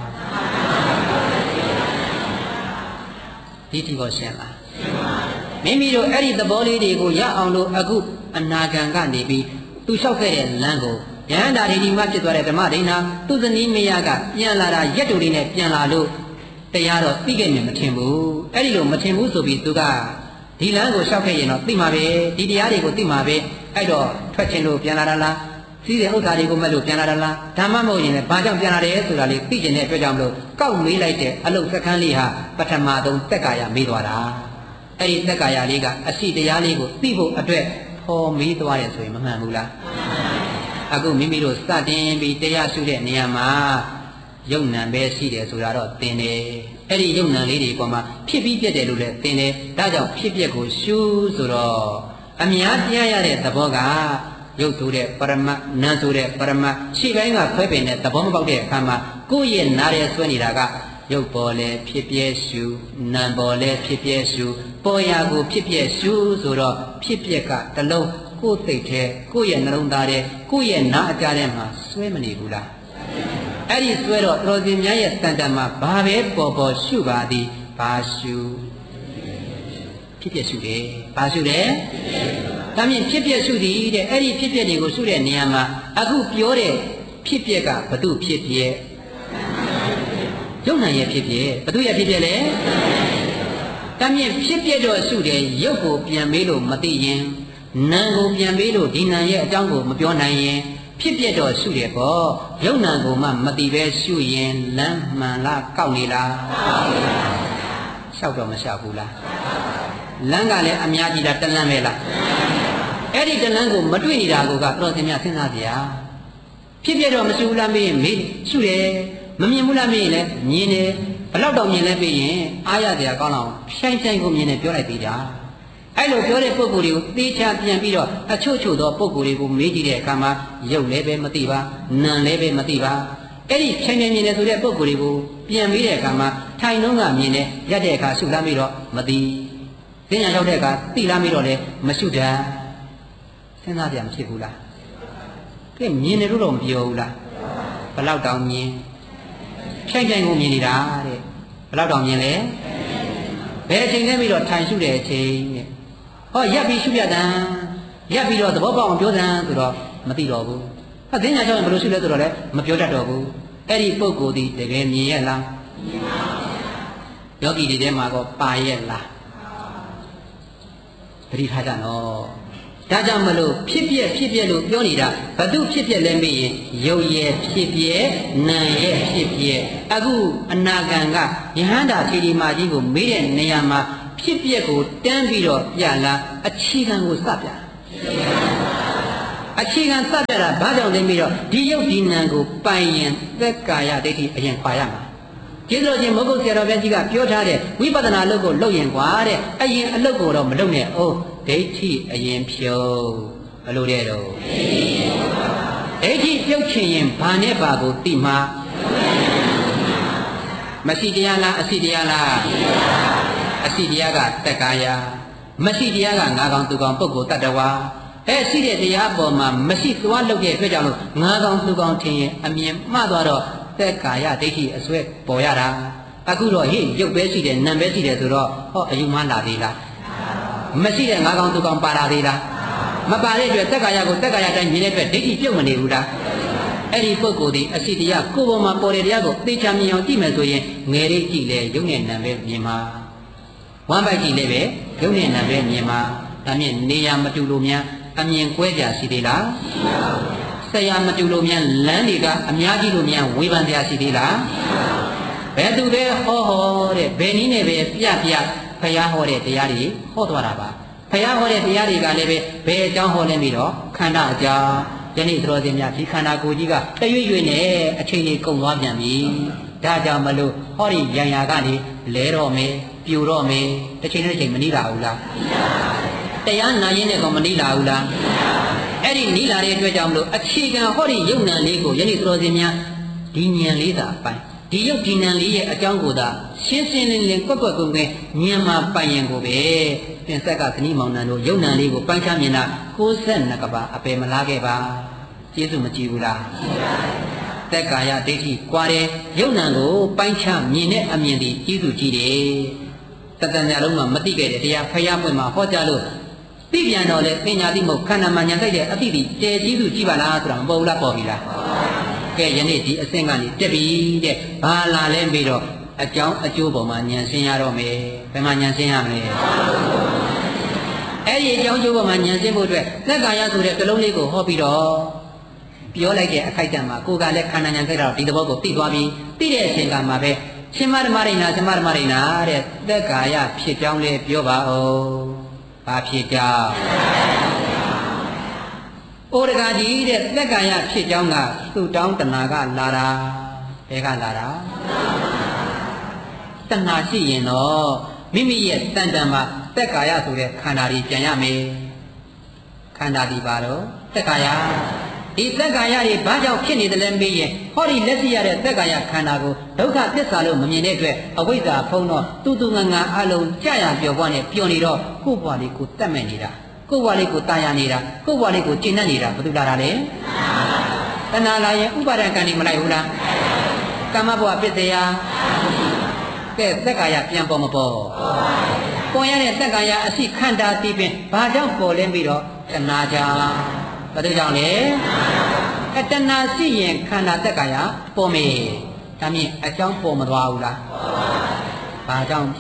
။ဒီတိကိုရှင်းလား။မိမိတို့အဲ့ဒီသဘောလေးတွေကိုရအောင်လို့အခုအနာဂံကနေပြီးသူလျှောက်ခဲ့တဲ့လမ်းကိုယဟန္တာဒိဋ္ဌိမှဖြစ်သွားတဲ့ဓမ္မဒိဋ္ဌာသူဇနီးမယားကပြန်လာတာရက်တူလေးနဲ့ပြန်လာလို့တရားတော့သိခဲ့မြင်မထင်ဘူးအဲ့ဒီလိုမထင်ဘူးဆိုပြီးသူကဒီလမ်းကိုလျှောက်ခဲ့ရင်တော့သိမှာပဲဒီတရားတွေကိုသိမှာပဲအဲ့တော့ထွက်ချင်လို့ပြန်လာတာလားစီးတဲ့ဥစ္စာတွေကိုမဲ့လို့ပြန်လာတာလားဓမ္မမဟုတ်ရင်လည်းဘာကြောင့်ပြန်လာတယ်ဆိုတာလေးသိကျင်တဲ့အတွက်ကြောင့်မလို့ကောက်မေးလိုက်တဲ့အလုတ်စက္ကန့်လေးဟာပထမဆုံးသက်ကာယမေးသွားတာအဲ့ဒီသက်ကာယလေးကအရှိတရားလေးကိုသိဖို့အတွက်ဖော်မေးသွားတယ်ဆိုရင်မမှန်ဘူးလားအခုမိမိတို့စတင်ပြီးတရားရှုတဲ့နေရာမှာယုံနံပဲရှိတယ်ဆိုတာတော့သင်တယ်အဲ့ဒီယုံနံလေးတွေပေါ်မှာဖြစ်ပြီးပြက်တယ်လို့လည်းသင်တယ်ဒါကြောင့်ဖြစ်ပြက်ကိုရှုဆိုတော့အများတရားရတဲ့သဘောကယုတ်ဆိုတဲ့ပရမတ်နံဆိုတဲ့ပရမတ်ခြေပိုင်းကခွဲပင်တဲ့သဘောမပေါက်တဲ့အခါမှာကိုယ့်ရဲ့နားရဲဆွဲနေတာကယုတ်ပေါ်လဲဖြစ်ပြက်ရှုနံပေါ်လဲဖြစ်ပြက်ရှုပေါ်ရာကိုဖြစ်ပြက်ရှုဆိုတော့ဖြစ်ပြက်ကတလုံးကိုယ်စိတ်ထဲကိုယ့်ရဲ့နှလုံးသားထဲကိုယ့်ရဲ့နားအကြားထဲမှာဆွဲမနေဘူးလားအဲ့ဒီဆွဲတော့တော်စင်များရဲ့စံတန်မှာဘာပဲပေါ်ရှုပါသည်ဘာရှုဖြစ်ပြရှုတယ်ဘာရှုတယ်ဒါမြင်ဖြစ်ပြရှုသည်တဲ့အဲ့ဒီဖြစ်ပြတွေကိုရှုတဲ့နေရာမှာအခုပြောတဲ့ဖြစ်ပြကဘသူဖြစ်ပြယုံနာရဲ့ဖြစ်ပြဘသူရဲ့ဖြစ်ပြလဲဒါမြင်ဖြစ်ပြတော့ရှုတယ်ရုပ်ကိုပြန်မေးလို့မသိရင်နာမ်ကိုပြန်ပေးလို့ဒီနာမ်ရဲ့အကြောင်းကိုမပြောနိုင်ရင်ဖြစ်ပြတော့ရှုတယ်ပေါ့ယုံနာကိုမှမသိပဲရှုရင်လမ်းမှန်လားကောက်နေလားလျှောက်တော့မလျှောက်ဘူးလားလမ်းကလည်းအများကြီးလားတလန်းပဲလားအဲ့ဒီတလန်းကိုမတွေ့နေတာကိုကတော့သင်များစဉ်းစားကြရဖြစ်ပြတော့မရှုဘူးလားမေးရင်မေးရှုတယ်မမြင်ဘူးလားမေးရင်လည်းမြင်တယ်ဘလောက်တော့မြင်လဲပြီးရင်အားရစရာကောင်းအောင်ဖြိုင်းကိုမြင်တယ်ပြောလိုက်သေးတာအဲ့လိုပြောတဲ့ပုဂ္ဂိုလ်တွေကိုသေချာပြန်ပြီးတော့အချို့သောပုဂ္ဂိုလ်တွေကိုမေးကြည့်တဲ့အခါမှာရုပ်လည်းပဲမသိပါနာမ်လည်းပဲမသိပါအဲ့ဒီချိန်မြင်တယ်ဆိုတဲ့ပုဂ္ဂိုလ်တွေကိုပြန်ပြီးတဲ့အခါမှာထိုင်နှုံးကမြင်တယ်ရက်တဲ့အခါရှုလားပြီးတော့မသိသိညာရောက်တဲ့အခါသိလားပြီးတော့လည်းမရှုတတ်စဉ်းစားကြမဖြစ်ဘူးလားကဲမြင်တယ်လို့တော့မပြောဘူးလားဘလောက်တောင်မြင်ဖြိုင်းကိုမြင်နေတာတဲ့ဘလောက်တောင်မြင်လဲဘယ်အချိန်လဲပြီးတော့ထိုင်ရှုတဲ့အချိန်တဲ့ဟောရပ်ပြီးရှုရတာရပ်ပြီးတော့သဘောပေါက်အောင်ပြောတာဆိုတော့မသိတော့ဘူးဟာသိညာကြောင့်ဘယ်လိုရှုလဲဆိုတော့လည်းမပြောတတ်တော့ဘူးအဲ့ဒီပုဂ္ဂိုလ်ဒီတကယ်မြင်ရဲ့လားယောဂီတွေထဲမှာတော့ပါရဲ့လားပရိထားကြနော်တဒါကြောင့်မလို့ဖြစ်ပြက်လို့ပြောနေတာဘသူဖြစ်ပြက်လဲမေးရင်ရုပ်ရဲ့ဖြစ်ပြက်နာရဲ့ဖြစ်ပြက်အခုအနာဂံကယဟန္တာခြေဒီမာကြီးကိုမေးတဲ့နေရာမှာဖြစ်ပြက်ကိုတန်းပြီးတော့ပြလာအခြေခံကိုစပြအခြေခံစပြတာဘာကြောင့်လဲပြီးတော့ဒီရုပ်ဒီနာကိုပိုင်ရင်သက်ကာယဒိဋ္ဌိအရင်ခွာရမှာကျေးဇူးရှင်မုဂုတ်ဆရာတော်ဘုရားကြီးကပြောထားတဲ့ဝိပဿနာအလုပ်ကိုလုပ်ရင်ကွာတဲ့အရင်အလုပ်ကိုတော့မလုပ်နဲ့အိုးဒိဋ္ဌိအရင်ဖြုတ်ဘယ်လိုတဲ့တော့ဒိဋ္ဌိပြုတ်ချင်ရင်ဘာနဲ့ဘာကိုသိမှာမရှိတရားလားအစီတရားလားအစီတရားကတက္ကာယမရှိတရားကငါကောင်သူကောင်ပုဂ္ဂိုလ်တ attva ရှိတဲ့တရားအပေါ်မှာမရှိသွားလုပ်တဲ့အတွက်ကြောင့်လို့ငါကောင်သူကောင်ထင်ရင်အမြင်မှားသွားတော့သက်ကာယဒိဋ္ဌိအစွဲပေါ်ရတာအခုတော့ဟေ့ရုပ်ပဲရှိတယ်နာမ်ပဲရှိတယ်ဆိုတော့ဟောအယူမှလာသေးလားမရှိတဲ့ငါကောင်သူကောင်ပါလာသေးလားမပါတဲ့အတွက်သက်ကာယကိုသက်ကာယတိုင်းမြင်တဲ့အတွက်ဒိဋ္ဌိပြုတ်မနေဘူးလားအဲ့ဒီပုဂ္ဂိုလ်ဒီအစီတရားကိုယ်ပေါ်မှာပေါ်တဲ့တရားကိုသိချမြင်အောင်ကြည့်မယ်ဆိုရင်ငယ်လေးကြည့်လေရုပ်နဲ့နာမ်ပဲမြင်မှာဝမ်းပိုက်ကြည့်လေပဲရုပ်နဲ့နာမ်ပဲမြင်မှာဒါမြင်နေရာမတူလို့များအမြင်ကွဲကြရှိသေးလားဆရာမတူလို့များလမ်းတွေကအများကြီးလို့များဝေဖန်တရားရှိသေးလားဘယ်သူပဲဟောတဲ့ဘယ်နည်းနဲ့ပဲပြဖယားဟောတဲ့တရားတွေဟောသွားတာပါဖယားဟောတဲ့တရားတွေကလည်းပဲဘယ်အကြောင်းဟောလဲပြီးတော့ခန္ဓာအကြောင်းယနေ့သတော်စင်များဒီခန္ဓာကိုယ်ကြီးကတရွေ့ရွေ့နဲ့အချိန်ကြီးကုန်သွားပြန်ပြီဒါကြောင့်မလို့ဟောဒီရံရကနေလဲတော့မယ်ပြိုတော့မယ်တစ်ချိန်တစ်ချိန်မနှီးလာဘူးလားတရားနာရင်းနဲ့ကောမနှီးလာဘူးလားအဲ့ဒီနီးလာတဲ့အတွက်ကြောင့်မလို့အခြေခံဟောဒီယုံ nant လေးကိုယနေ့သတော်စင်များဒီဉာဏ်လေးသာပိုင်ဒီယုတ်ဒီဉာဏ်လေးရဲ့အကြောင်းကိုသာရှင်းရှင်းလင်းလင်းကွက်ကွက်ကွင်းကွင်းဉာဏ်မှာပိုင်ရင်ကိုပဲပြင်ဆက်ကသတိမောင်နှံတို့ယုံ nant လေးကိုပိုင်းခြားမြင်တာ62ကဘာအပယ်မလားခဲ့ပါကျေးဇူးမကြည့်ဘူးလားသက်ကာယဒိဋ္ဌိကွာတယ်ယုံ nant ကိုပိုင်းခြားမြင်တဲ့အမြင်ဒီကျေးဇူးကြည့်တယ်တတန်ညာလုံးမှာမသိခဲ့တဲ့တရားဖယားပွင့်မှာဟောကြားလို့သိပြန်တော့လေပညာသိမဟုတ်ခန္ဓာမှာညာတိုက်တဲ့အတိတိတဲကျေးဇူးကြည့်ပါလားဆိုတာမပေါ်ဘူးလားပေါ်ပြီလားကဲယနေ့ဒီအဆင့်ကနေတက်ပြီတဲ့ဘာလာလဲပြီးတော့အကြောင်းအကျိုးပေါ်မှာဉာဏ်ရှင်းရတော့မယ်ဘယ်မှာဉာဏ်ရှင်းရမလဲအဲ့ဒီအကြောင်းအကျိုးပေါ်မှာဉာဏ်ရှင်းဖို့အတွက်သက်ကာယဆိုတဲ့ကလုံးလေးကိုဟောပြီးတော့ပြောလိုက်တဲ့အခိုက်အတန့်မှာကိုယ်ကလည်းခန္ဓာဉာဏ်ခိုက်တော့ဒီသဘောကိုသိသွားပြီသိတဲ့အချိန်ကမှပဲရှင်မဓမ္မရိဏရှင်မဓမ္မရိဏတဲ့သက်ကာယဖြစ်ကြောင်းလေးပြောပါဦးဘာဖြစ်ကြောင်းဩရဂါကြီးတဲ့သက်ကာယဖြစ်ကြောင်းကသူ့တောင်းတဏှာကလာတာဘယ်ကလာတာတဏှာရှိရင်တော့မိမိရဲ့တန်တန်မှာသက်ကာယဆိုတဲ့ခန္ဓာကြီးပြန်ရမယ်ခန္ဓာဒီပါတော့သက်ကာယဒီသက်ကာယတွေဘာကြောင့်ဖြစ်နေတယ်လဲမေးရင်ဟောဒီလက်ရှိရတဲ့သက်ကာယခန္ဓာကိုဒုက္ခသစ္စာလို့မမြင်တဲ့အတွက်အဝိဇ္ဇာဖုံးတော့တူငငအလုံးကြာရပြောပွားနဲ့ပျော်နေတော့ကိုယ့်ဘဝလေးကိုတတ်မဲ့နေတာကိုယ့်ဘဝလေးကိုတာယာနေတာကိုယ့်ဘဝလေးကိုကျင့်တတ်နေတာဘာလို့လာတာလဲတဏှာလာရင်ဥပါဒံကံနေမလိုက်ဘူးလားကာမဘဝပစ္စယကဲသက်ကာယပြန်ပေါ်မပေါ်ပေါ်ရတဲ့သက်ကာယအရှိခန္ဓာတည်ပင်ဘာကြောင့်ပေါ်လဲပြီးတော့တဏှာကြောင့်ဘာလို့ကြောင့်လဲတဏှာရှိရင်ခန္ဓာသက်ကာယပေါ်မေဒါမြင်အကြောင်းပေါ်မသွားဘူးလားဘာကြောင့်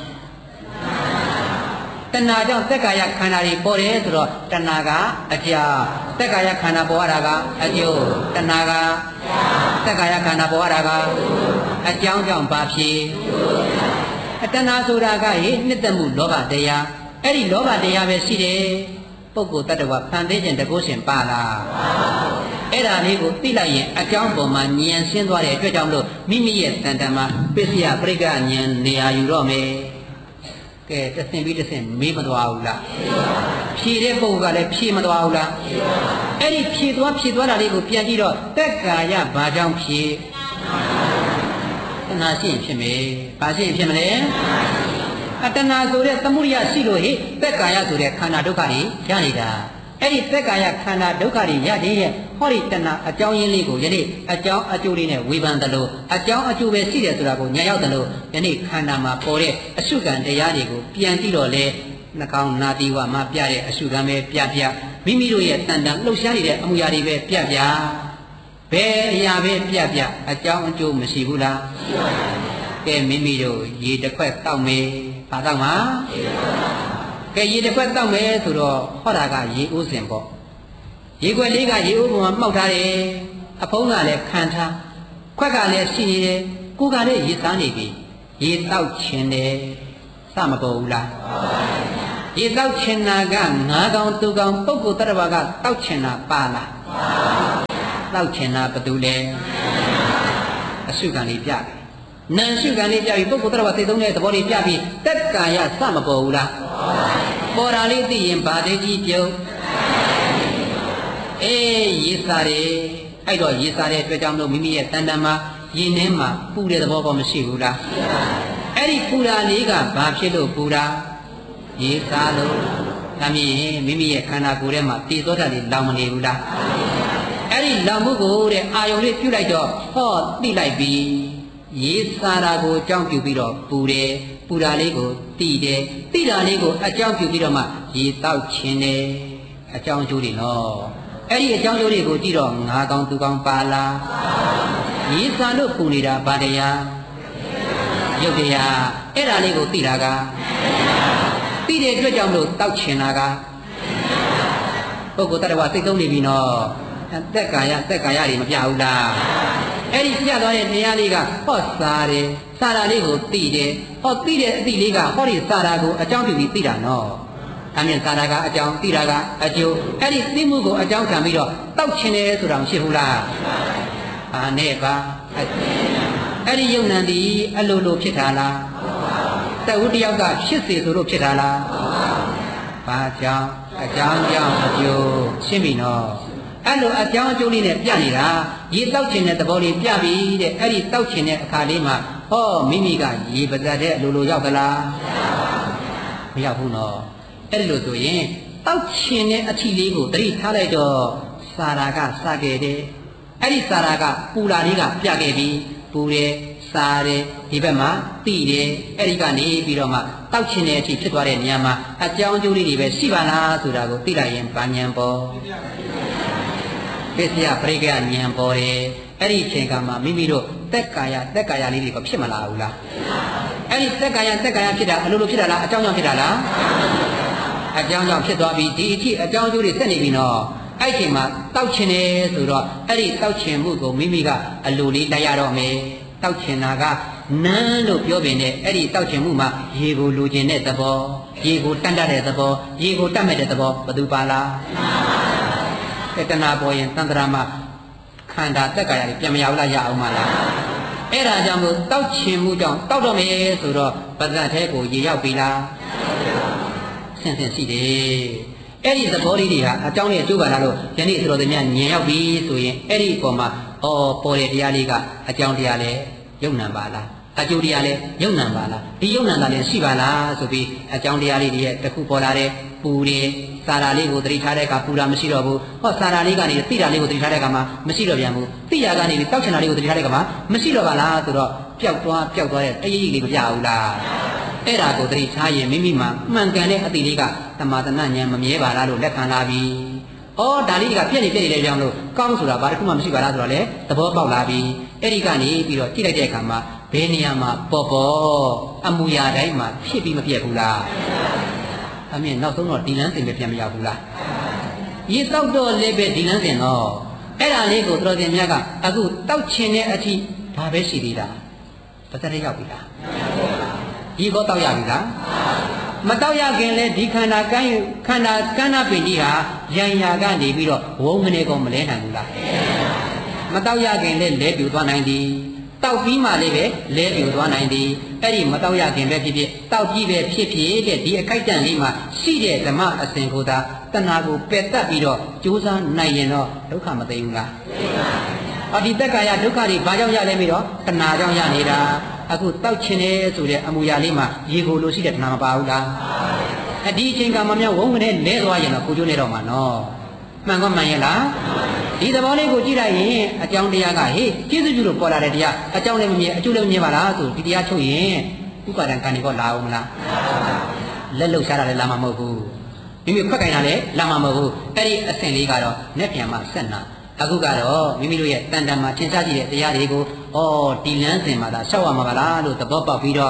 တဏှာကြောင့်သက်ကာယခန္ဓာတွေပေါ်တယ်ဆိုတော့တဏှာကအကြာသက်ကာယခန္ဓာပေါ်ရတာကအကျိုးတဏှာကသက်ကာယခန္ဓာပေါ်ရတာကအကြောင်းကြောင့်ဘာဖြစ်တဏှာဆိုတာကဟိနှစ်သက်မှုလောဘတရားအဲ့ဒီလောဘတရားပဲရှိတယ်ပုဂ္ဂိုလ်တ attva ဖန်သေးခြင်းတကုရှင်ပါလားအဲ့ဒါလေးကိုသိလိုက်ရင်အကြောင်းပေါ်မှာဉာဏ်ရှင်းသွားတဲ့အတွက်ကြောင့်လို့မိမိရဲ့တန်တန်မှာပစ္စယပရိက္ခဉာဏ်နေရာယူတော့မယ်ကဲတစ်ဆင့်ပြီးတစ်ဆင့်မေးမသွားဘူးလားဖြေတဲ့ပုဂ္ဂိုလ်ကလည်းဖြေမသွားဘူးလားအဲ့ဒီဖြေသွားတာလေးကိုပြန်ကြည့်တော့သက်ကာယဘာကြောင့်ဖြေတဏှာရှိရင်ဖြစ်မယ်ဘာရှိရင်ဖြစ်မလဲတဏှာဆိုတဲ့သမုဒိယရှိလို့ဟိသက်ကာယဆိုတဲ့ခန္ဓာဒုက္ခတွေရနေတာအဲ့ဒီသက်ကာယခန္ဓာဒုက္ခတွေရတဲ့ဟောဒီတဏှာအကြောင်းရင်းလေးကိုယနေ့အကြောင်းအကျိုးလေးနဲ့ဝေဖန်သလိုအကြောင်းအကျိုးပဲရှိတယ်ဆိုတာကိုညာရောက်သလိုယနေ့ခန္ဓာမှာပေါ်တဲ့အရှုခံတရားတွေကိုပြန်ကြည့်တော့လေနှကောင်းနာတိဝမှာပြတဲ့အရှုခံပဲပြမိမိတို့ရဲ့တန်တန်လှုပ်ရှားနေတဲ့အမှုရာတွေပဲပြဘယ်အရာပဲပြအကြောင်းအကျိုးမရှိဘူးလားရှိပါဘူးကဲမိမိတို့ရေတစ်ခွက်တောက်မေဘာတောက်မှာကဲရေတစ်ခွက်တောက်မယ်ဆိုတော့ဟောတာကရေအိုးစင်ပေါ့ရေခွက်လေးကရေအိုးပေါ်မှာမှောက်ထားတယ်အဖုံးကလည်းခံထားခွက်ကလည်းရှိနေတယ်ကိုယ်ကလည်းရေစားနေပြီရေတောက်ခြင်းတယ်စမပေါ်ဘူးလားရေတောက်ခြင်းနာကငါးကောင်သူကောင်ပုဂ္ဂိုလ်တ attva ကတောက်ခြင်းနာပါလားတောက်ခြင်းနာဘယ်သူလဲအရှုခံလေးပြပြီနာရှုခံလေးပြပြီပုဂ္ဂိုလ်တ attva သိသုံးတဲ့သဘောလေးပြပြီတက်ကာယစမပေါ်ဘူးလားပေါ်တာလေးသိရင်ဗာတိကြီးပြုံးအေးရေစားတယ်အဲ့တော့ရေစားတဲ့အတွက်ကြောင့်မလို့မိမိရဲ့တန်တန်မှာရင်ထဲမှာပူတဲ့သဘောပေါ်မရှိဘူးလားအဲ့ဒီပူတာလေးကဘာဖြစ်လို့ပူတာရေစားလို့ဒါမြင်မိမိရဲ့ခန္ဓာကိုယ်ထဲမှာတည်သောတာလေးလောင်မနေဘူးလားအဲ့ဒီလောင်မှုကိုတဲ့အာယုံလေးပြုတ်လိုက်တော့ဟောသိလိုက်ပြီရေစားတာကိုအကြောင်းပြုပြီးတော့ပူတယ်ပူတာလေးကိုသိတယ်သိတာလေးကိုအကြောင်းပြုပြီးတော့မှရေတောက်ခြင်းတယ်အကြောင်းကျိုးတွေနော်အဲ့ဒီအကြောင်းကျိုးတွေကိုကြည့်တော့ငါးကောင်သူကောင်ပါလားရေစားလို့ပူနေတာဗာတရားရုပ်တရားအဲ့ဒါလေးကိုသိတာကသိတဲ့အတွက်ကြောင့်လို့တောက်ချင်တာကပုဂ္ဂိုလ်တ attva စိတ်သုံးနေပြီနော်သက်ကာယတွေမပြဘူးလားအဲ့ဒီပြသွားတဲ့တရားလေးကဟောစားတယ်စားတာလေးကိုသိတယ်ဟောသိတဲ့အသိလေးကဟောဒီစားတာကိုအကြောင်းပြုပြီးသိတာနော်ဒါမြင်စားတာကအကြောင်းသိတာကအကျိုးအဲ့ဒီသိမှုကိုအကြောင်းခံပြီးတော့တောက်ချင်တယ်ဆိုတာမရှိဘူးလားအာနဲ့ပါအဲ့ဒီယုံ nant ဒီအလိုလိုဖြစ်တာလားတဝုတယောက်ကဖြစ်စေဆိုလို့ဖြစ်တာလားဘာကြောင့်အကြောင်းကြောင့်အကျိုးရှင်းပြီနော်အဲ့လိုအကြောင်းအကျိုးလေးနဲ့ပြနေတာရေတောက်ချင်တဲ့သဘောလေးပြပြီတဲ့အဲ့ဒီတောက်ချင်တဲ့အခါလေးမှာဟောမိမိကရေပါဇက်တဲ့အလိုလိုရောက်သလားမရောက်ဘူးနော်အဲ့ဒီလိုဆိုရင်တောက်ချင်တဲ့အထီလေးကိုသတိထားလိုက်တော့စာရာကစခဲ့တယ်အဲ့ဒီစာရာကပူလာလေးကပြခဲ့ပြီပူတယ်စားတယ်ဒီဘက်မှာသိတယ်အဲ့ဒီကနေပြီးတော့မှတောက်ချင်တဲ့အထိဖြစ်သွားတဲ့နေရာမှာအကြောင်းအကျိုးလေးတွေပဲရှိပါလားဆိုတာကိုသိလိုက်ရင်ဗာဉဏ်ပေါ်ပစ္စယပရိက္ခဉာဏ်ပေါ်တယ်အဲ့ဒီအချိန်ကမှမိမိတို့သက်ကာယလေးတွေကဖြစ်မလာဘူးလားအဲ့ဒီသက်ကာယဖြစ်တာအလိုလိုဖြစ်တာလားအကြောင်းကြောင့်ဖြစ်တာလားအကြောင်းကြောင့်ဖြစ်သွားပြီဒီအထိအကြောင်းအကျိုးတွေဆက်နေပြီနော်အဲ့ဒီမှာတောက်ချင်တယ်ဆိုတော့အဲ့ဒီတောက်ချင်မှုကိုမိမိကအလိုလေးလိုက်ရတော့မယ်တောက်ချင်တာကနန်းလို့ပြောပင်တဲ့အဲ့ဒီတောက်ချင်မှုမှာရေကိုလိုချင်တဲ့သဘောရေကိုတတ်တဲ့သဘောရေကိုတတ်မဲ့တဲ့သဘောဘယ်သူပါလားတဏှာပေါ်ရင်တန်ត្រာမှာခန္ဓာတက်ကာယတွေပြန်မရဘူးလားရအောင်မလားအဲ့ဒါကြောင့်မို့တောက်ချင်မှုကြောင့်တောက်တော့မယ်ဆိုတော့ပါဇက်ထဲကိုရေရောက်ပြီလားဆင်ရှိတယ်အဲ့ဒီသဘောလေးတွေဟာအကြောင်းနဲ့အကျိုးပါလားလို့ယနေ့ဆိုတော်သူများဉာဏ်ရောက်ပြီဆိုရင်အဲ့ဒီအပေါ်မှာပေါ်တဲ့တရားလေးကအကြောင်းတရားလဲယုံ nant ပါလားအကျိုးတရားလဲယုံ nant ပါလားဒီယုံ nant တာလည်းရှိပါလားဆိုပြီးအကြောင်းတရားလေးတွေရဲ့တစ်ခုပေါ်လာတဲ့ပူတယ်စာရာလေးကိုသတိထားတဲ့အခါပူတာမရှိတော့ဘူးဟောစာရာလေးကနေသိတာလေးကိုသတိထားတဲ့အခါမှာမရှိတော့ပြန်ဘူးသိရကနေပြီးတောက်ချင်တာလေးကိုသတိထားတဲ့အခါမှာမရှိတော့ပါလားဆိုတော့ပျောက်သွားတဲ့အရေးကြီးလေးမပြဘူးလားအဲ့ဒါကိုသတိထားရင်မိမိမှာမှန်ကန်တဲ့အသိလေးကသမာသနဉာဏ်မမြဲပါလားလို့လက်ခံလာပြီဒါလေးကပြည့်နေလေကြောင်းလို့ကောင်းဆိုတာဘာတစ်ခုမှမရှိပါလားဆိုတော့လေသဘောပေါက်လာပြီအဲ့ဒီကနေပြီးတော့ကြည့်လိုက်တဲ့အခါမှာဘယ်နေရာမှာပေါ်အမူအရာတိုင်းမှာဖြစ်ပြီးမပြတ်ဘူးလားအမြင်နောက်ဆုံးတော့ဒီလန်းစင်ပဲပြန်မရောက်ဘူးလားရေတောက်တော့လည်းပဲဒီလန်းစင်တော့အဲ့ဒါလေးကိုတော်တော်များကအခုတောက်ချင်တဲ့အထိဒါပဲရှိသေးတာပါဇက်ရောက်ပြီလားဒီဘောတောက်ရပြီလားမတောက်ရခင်လဲဒီခန္ဓာကန်းနာပင်ကြီးဟာရံရာကနေပြီးတော့ဝုံမနေကုန်မလဲနိုင်ဘူးလားမတောက်ရခင်လဲလဲပြူသွားနိုင်သည်တောက်ပြီးမှလည်းပဲလဲပြူသွားနိုင်သည်အဲ့ဒီမတောက်ရခင်ပဲဖြစ်ဖြစ်တောက်ပြီးပဲဖြစ်ဖြစ်တဲ့ဒီအခိုက်အတန့်လေးမှာရှိတဲ့ဓမ္မအစဉ်ကိုသာတဏှာကိုပယ်တတ်ပြီးတော့ကြိုးစားနိုင်ရင်တော့ဒုက္ခမသိဘူးလားဒီတက်ကာယဒုက္ခတွေဘာကြောင့်ရလဲပြီးတော့တဏှာကြောင့်ရနေတာအခုတောက်ချင်တယ်ဆိုတဲ့အမူအရာလေးမှာရေကိုလိုရှိတဲ့တဏှာမပါဘူးလားဒီအချိန်ကမှများဝုန်းကနေလဲသွားရင်တော့ကိုကျိုးနေတော့မှာနော်မှန်ကောမှန်ရဲ့လားဒီသဘောလေးကိုကြည့်လိုက်ရင်အကြောင်းတရားကဟေ့ကျေးဇူးပြုလို့ပေါ်လာတဲ့တရားအကြောင်းလည်းမမြင်အကျိုးလည်းမမြင်ပါလားဆိုဒီတရားချုပ်ရင်ဥပါဒံကံတွေတော့လာအောင်မလားလက်လှုပ်ရှားတာလည်းလာမှာမဟုတ်ဘူးမိမိခွက်ကင်တာလည်းလာမှာမဟုတ်ဘူးအဲ့ဒီအဆင့်လေးကတော့နဲ့ပြန်မှဆက်နာအခုကတော့မိမိတို့ရဲ့တန်တန်မှာသင်္ချာကြည့်တဲ့တရားတွေကိုဒီလမ်းစဉ်မှာသာရှောက်ရမှာပါလားလို့သဘောပေါက်ပြီးတော့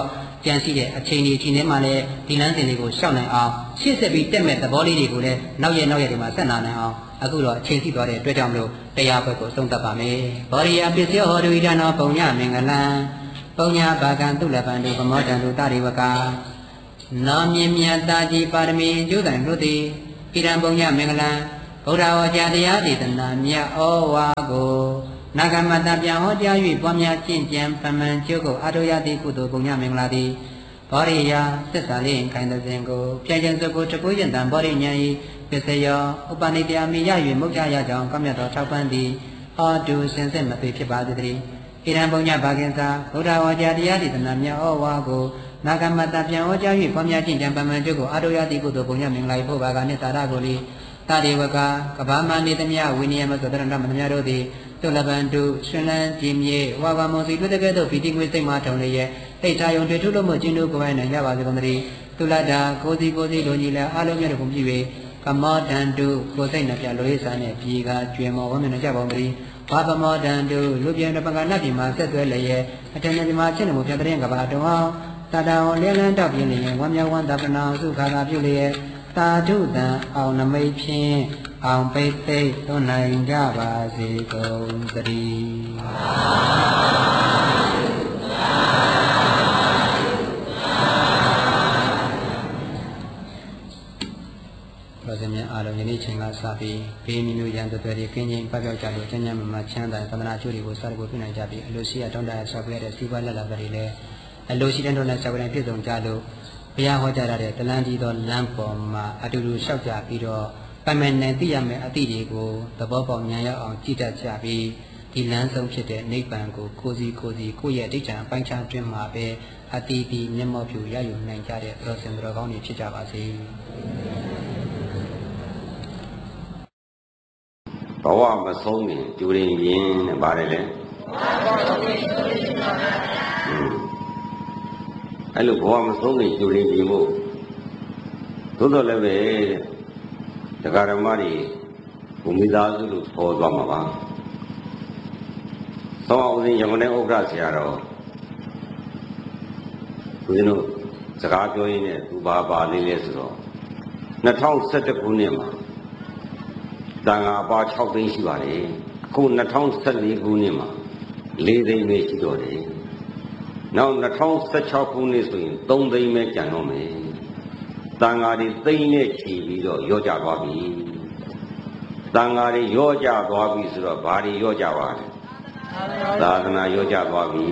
ကြံရှိတဲ့အချိန်ဒီချိန်ထဲမှာလည်းဒီလမ်းစဉ်တွေကိုရှောက်နိုင်အောင်ရှေ့ဆက်ပြီးတက်မဲ့သဘောလေးတွေကိုလည်းနောက်ရက်ဒီမှာဆက်နာနိုင်အောင်အခုတော့အချိန်စီသွားတဲ့အတွက်ကြောင့်မလို့တရားဘက်ကိုသုံးသပ်ပါမယ်ဘောရိယပစ္စယောဟောဒဝိဒနောပုံညမင်္ဂလံပုံညဘာကံသုလပံတုဗမောတံတုတရိဝကနောမြင်မြတ်တာကြီးပါရမီကျိုးတိုင်တို့သည်ဣရံပုံညမင်္ဂလံဗုဒ္ဓဝါကျတရားဒေသနာမြတ်ဩဝါကိုနာဂမတပြန်ဟောကြား၍ပွားများကျင့်ကြံပမှန်ကျုပ်ကိုအာထုရသည့်ကုသိုလ်ပုံညမင်္ဂလာသည်ဘောရိယသစ္စာလေးခိုင်တဲ့စဉ်ကိုပြည့်ကျင်စုကိုတကူးကျင်တံဘောရိညာဤပစ္စယောဥပနိတယမိရ၍မုတ်ချရကြောင်းကောင်းမြတ်သော၆ပန်းသည်ဟောတုစင်စစ်မသွေဖြစ်ပါသည်တည်းဣရံပုံညဘာကင်္စာဗုဒ္ဓဝါကျတရားဒေသနာမြတ်ဩဝါကိုနာဂမတပြန်ဟောကြား၍ပွားများကျင့်ကြံပမှန်ကျုပ်ကိုအာထုရသည့်ကုသိုလ်ပုံညမင်္ဂလာ၏ဖို့ဘာကနှင့်သာရကိုလီတာဒေဝကကဘာမနေသမျှဝိနည်းမသောတရဏမသမျှတို့သည်သုလပန်တုရှင်လန်းကြည်မြေဝါဘာမောစီတွေ့တဲ့ကဲ့သို့ဗီတိငွေစိတ်မှထုံလျက်အိဋ္ဌာယုံတွေထုလို့မကျင်းတို့ကိုယ်ပိုင်နိုင်ကြပါစေကုန်သတည်းသုလတာကိုစီလိုညီလာအားလုံးမြတ်ကုန်ပြီကမောတန်တုကိုစိတ်နှပြလိုရေးစားနဲ့ပြည်ကကျွေမောဝမ်းမြေကြပါဦးသတည်းဘာပမောတန်တုလူပြင်းတပကနတ်ပြည်မှာဆက်သွဲလျက်အထင်နဲ့ဒီမှာချက်နေမှုပြတဲ့ကဘာတုံအောင်တတဝလင်းလန်းတောက်ပြင်းလျက်ဝမ်းမြောက်ဝမ်းသာပနာစုခါသာပြုလျက်သာဓုတံအောင်နမိတ်ဖြင့်အောင်ပိတ်သိသွန်နိုင်ကြပါစေကုန်သတည်းဘာသာများအားလုံးယနေ့ချိန်ကစပြီးဘေးမျိုးရန်တွေတွေကင်းချင်းပပျောက်ကြလို့ကျမ်းမှာချမ်းသာသဒ္ဒနာချို့တွေကိုစရကိုပြနိုင်ကြပြီးအလိုရှိရတောင်းတရဆောက်ပြတဲ့စီးပွားလက်လာတွေလည်းအလိုရှိတဲ့တော့နဲ့ဆောက်ပြန်ပြည့်စုံကြလို့ဘုရားဟောကြားတဲ့တလန်းကြီးသောလမ်းပေါ်မှာအတူတူလျှောက်ကြပြီးတော့ပမန်နဲ့သိရမယ့်အသည့်တွေကိုသဘောပေါက်ဉာဏ်ရောက်အောင်ကြည့်တတ်ကြပြီးဒီလမ်းဆုံးဖြစ်တဲ့နိဗ္ဗာန်ကိုကိုယ့်ရဲ့အဋ္ဌံအပိုင်းခြားတွင်မှာပဲအတီးပြီးမျက်မှောက်ပြုရယူနိုင်ကြတဲ့ပရောစင်တော်ကောင်းတွေဖြစ်ကြပါစေဘဝမဆုံးရင်ကျူရင်ရင်နဲ့ပါတယ်လေအဲ့လိုဘဝမဆုံးရင်ကျူရင်ရင်ဖို့သို့တော်လည်းပဲတရားဓမ္မတွေဘုံမိသားစုလို့ခေါ်သွားမှာပါသောအောင်စဉ်ရမနဲ့ဥက္ကဋ္ဌဆရာတော်ဦးဇင်းတို့စကားပြောရင်းနဲ့သူပါလေးလဲဆိုတော့2011ခုနှစ်မှာတန်ခါပါ6သိန်းရှိပါတယ်အခု2014ခုနှစ်မှာ4သိန်းပဲရှိတော့တယ်နောက်2016ခုနှစ်ဆိုရင်3သိန်းပဲကျန်တော့မယ်တန်ခါတွေသိန်းနဲ့ချီပြီးတော့ရော့ကြသွားပြီတန်ခါတွေရော့ကြသွားပြီဆိုတော့ဘာတွေရော့ကြပါလဲသာသနာရော့ကြသွားပြီ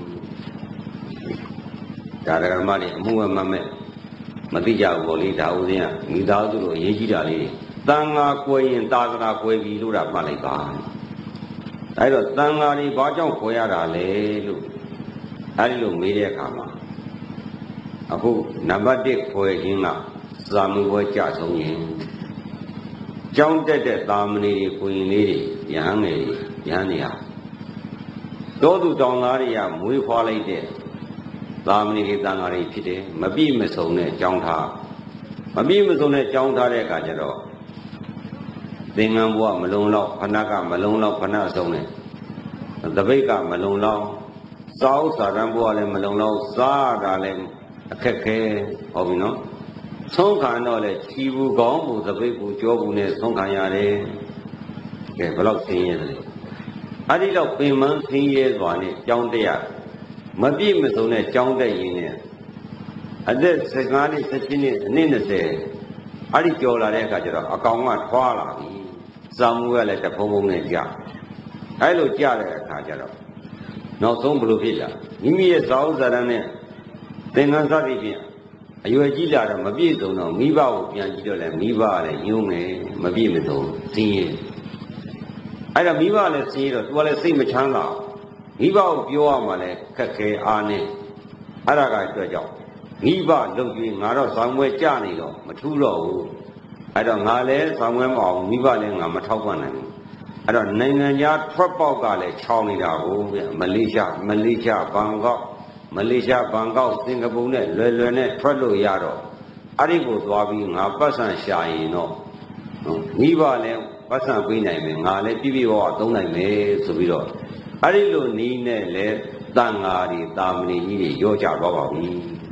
ဒါဓမ္မတွေအမှုအမှတ်မဲ့မသိကြဘူးပေါ့လေဒါဦးဇင်းကမိသားစုလိုအရေးကြီးတာလေးတန်ခါကွယ်ရင်သာသနာကွယ်ပြီလို့တာမှတ်လိုက်ပါအဲဒါတန်ခါတွေဘာကြောင့်ကွယ်ရတာလဲလို့အဲဒီလိုမေးတဲ့အခါမှာအခုနံပါတ်1ခွဲခြင်းကသာမဏေကြဆုံးရင်ကြောင်းတက်တဲ့သာမဏေကိုရင်လေးတွေယဟန်ငယ်ယဟန်နေရတောသူတောင်သားတွေကမွေးဖွားလိုက်တဲ့သာမဏေတန်ဃာတွေဖြစ်တယ်မပြည့်မစုံတဲ့ကြောင်းထားမပြည့်မစုံတဲ့ကြောင်းထားတဲ့အခါကျတော့သင်္ကန်းဘဝမလုံလောက်ဖဏကမလုံလောက်ဖဏဆုံးတယ်တပိတ်ကမလုံလောက်စာဥစ္စာရံဘဝလည်းမလုံလောက်စားတာလည်းအခက်ခဲဟုတ်ပြီနော်ဆုံးခံတော့လေခြီးဘူးကောင်းဘူးသပိတ်ဘူးကြောဘူးနဲ့ဆုံးခံရတယ်ကဲဘယ်တော့ဆင်းရဲတယ်အဲ့ဒီတော့ပင်မဆင်းရဲစွာနဲ့ကြောင်းတက်ရမပြည့်မစုံတဲ့ကြောင်းတက်ရင်နဲ့အသက်15နှစ်17နှစ်အနည်း20အဲ့ဒီကြော်လာတဲ့အခါကျတော့အကောင်ကထွားလာပြီစာမှုကလည်းတဖုံဖုံနဲ့ကြာအဲ့လိုကြာတဲ့အခါကျတော့နောက်ဆုံးဘယ်လိုဖြစ်လာမိမိရဲ့ဇာဥဇာရနဲ့သင်္ကန်းစသည်ဖြင့်အရွယ်ကြီးလာတော့မပြည့်စုံတော့မိဘကိုပြန်ကြည့်တော့လဲမိဘကလည်းညှိုးမယ်မပြည့်မစုံဆင်းရဲအဲ့ဒါမိဘလည်းဆင်းရဲတော့သူကလည်းစိတ်မချမ်းသာမိဘကိုပြောရမှလည်းခက်ခဲအားနဲ့အဲ့ဒါကအတွက်ကြောင့်မိဘလုံကျွေးငါတော့ဆောင်ပွဲကြနေတော့မထူးတော့ဘူးအဲ့တော့ငါလည်းဆောင်ပွဲမအောင်မိဘလည်းငါမထောက်ပံ့နိုင်ဘူးအဲ့တော့နိုင်ငံခြားထွက်ပေါက်ကလည်းချောင်းနေတာကိုမလေးရှားဘန်ကောက်မလေးရှားဘန်ကောက်စင်ကာပူနဲ့လွယ်နဲ့ထွက်လို့ရတော့အဲ့ဒီကိုသွားပြီးငါပတ်စံရှာရင်တော့မိဘလည်းပတ်စံပေးနိုင်မယ်ငါလည်းပြည့်ပြည့်ဝဝသုံးနိုင်မယ်ဆိုပြီးတော့အဲ့ဒီလိုနီးနဲ့လဲတန်ဃာတွေတာမဏေကြီးတွေရောကြသွားပါပြီ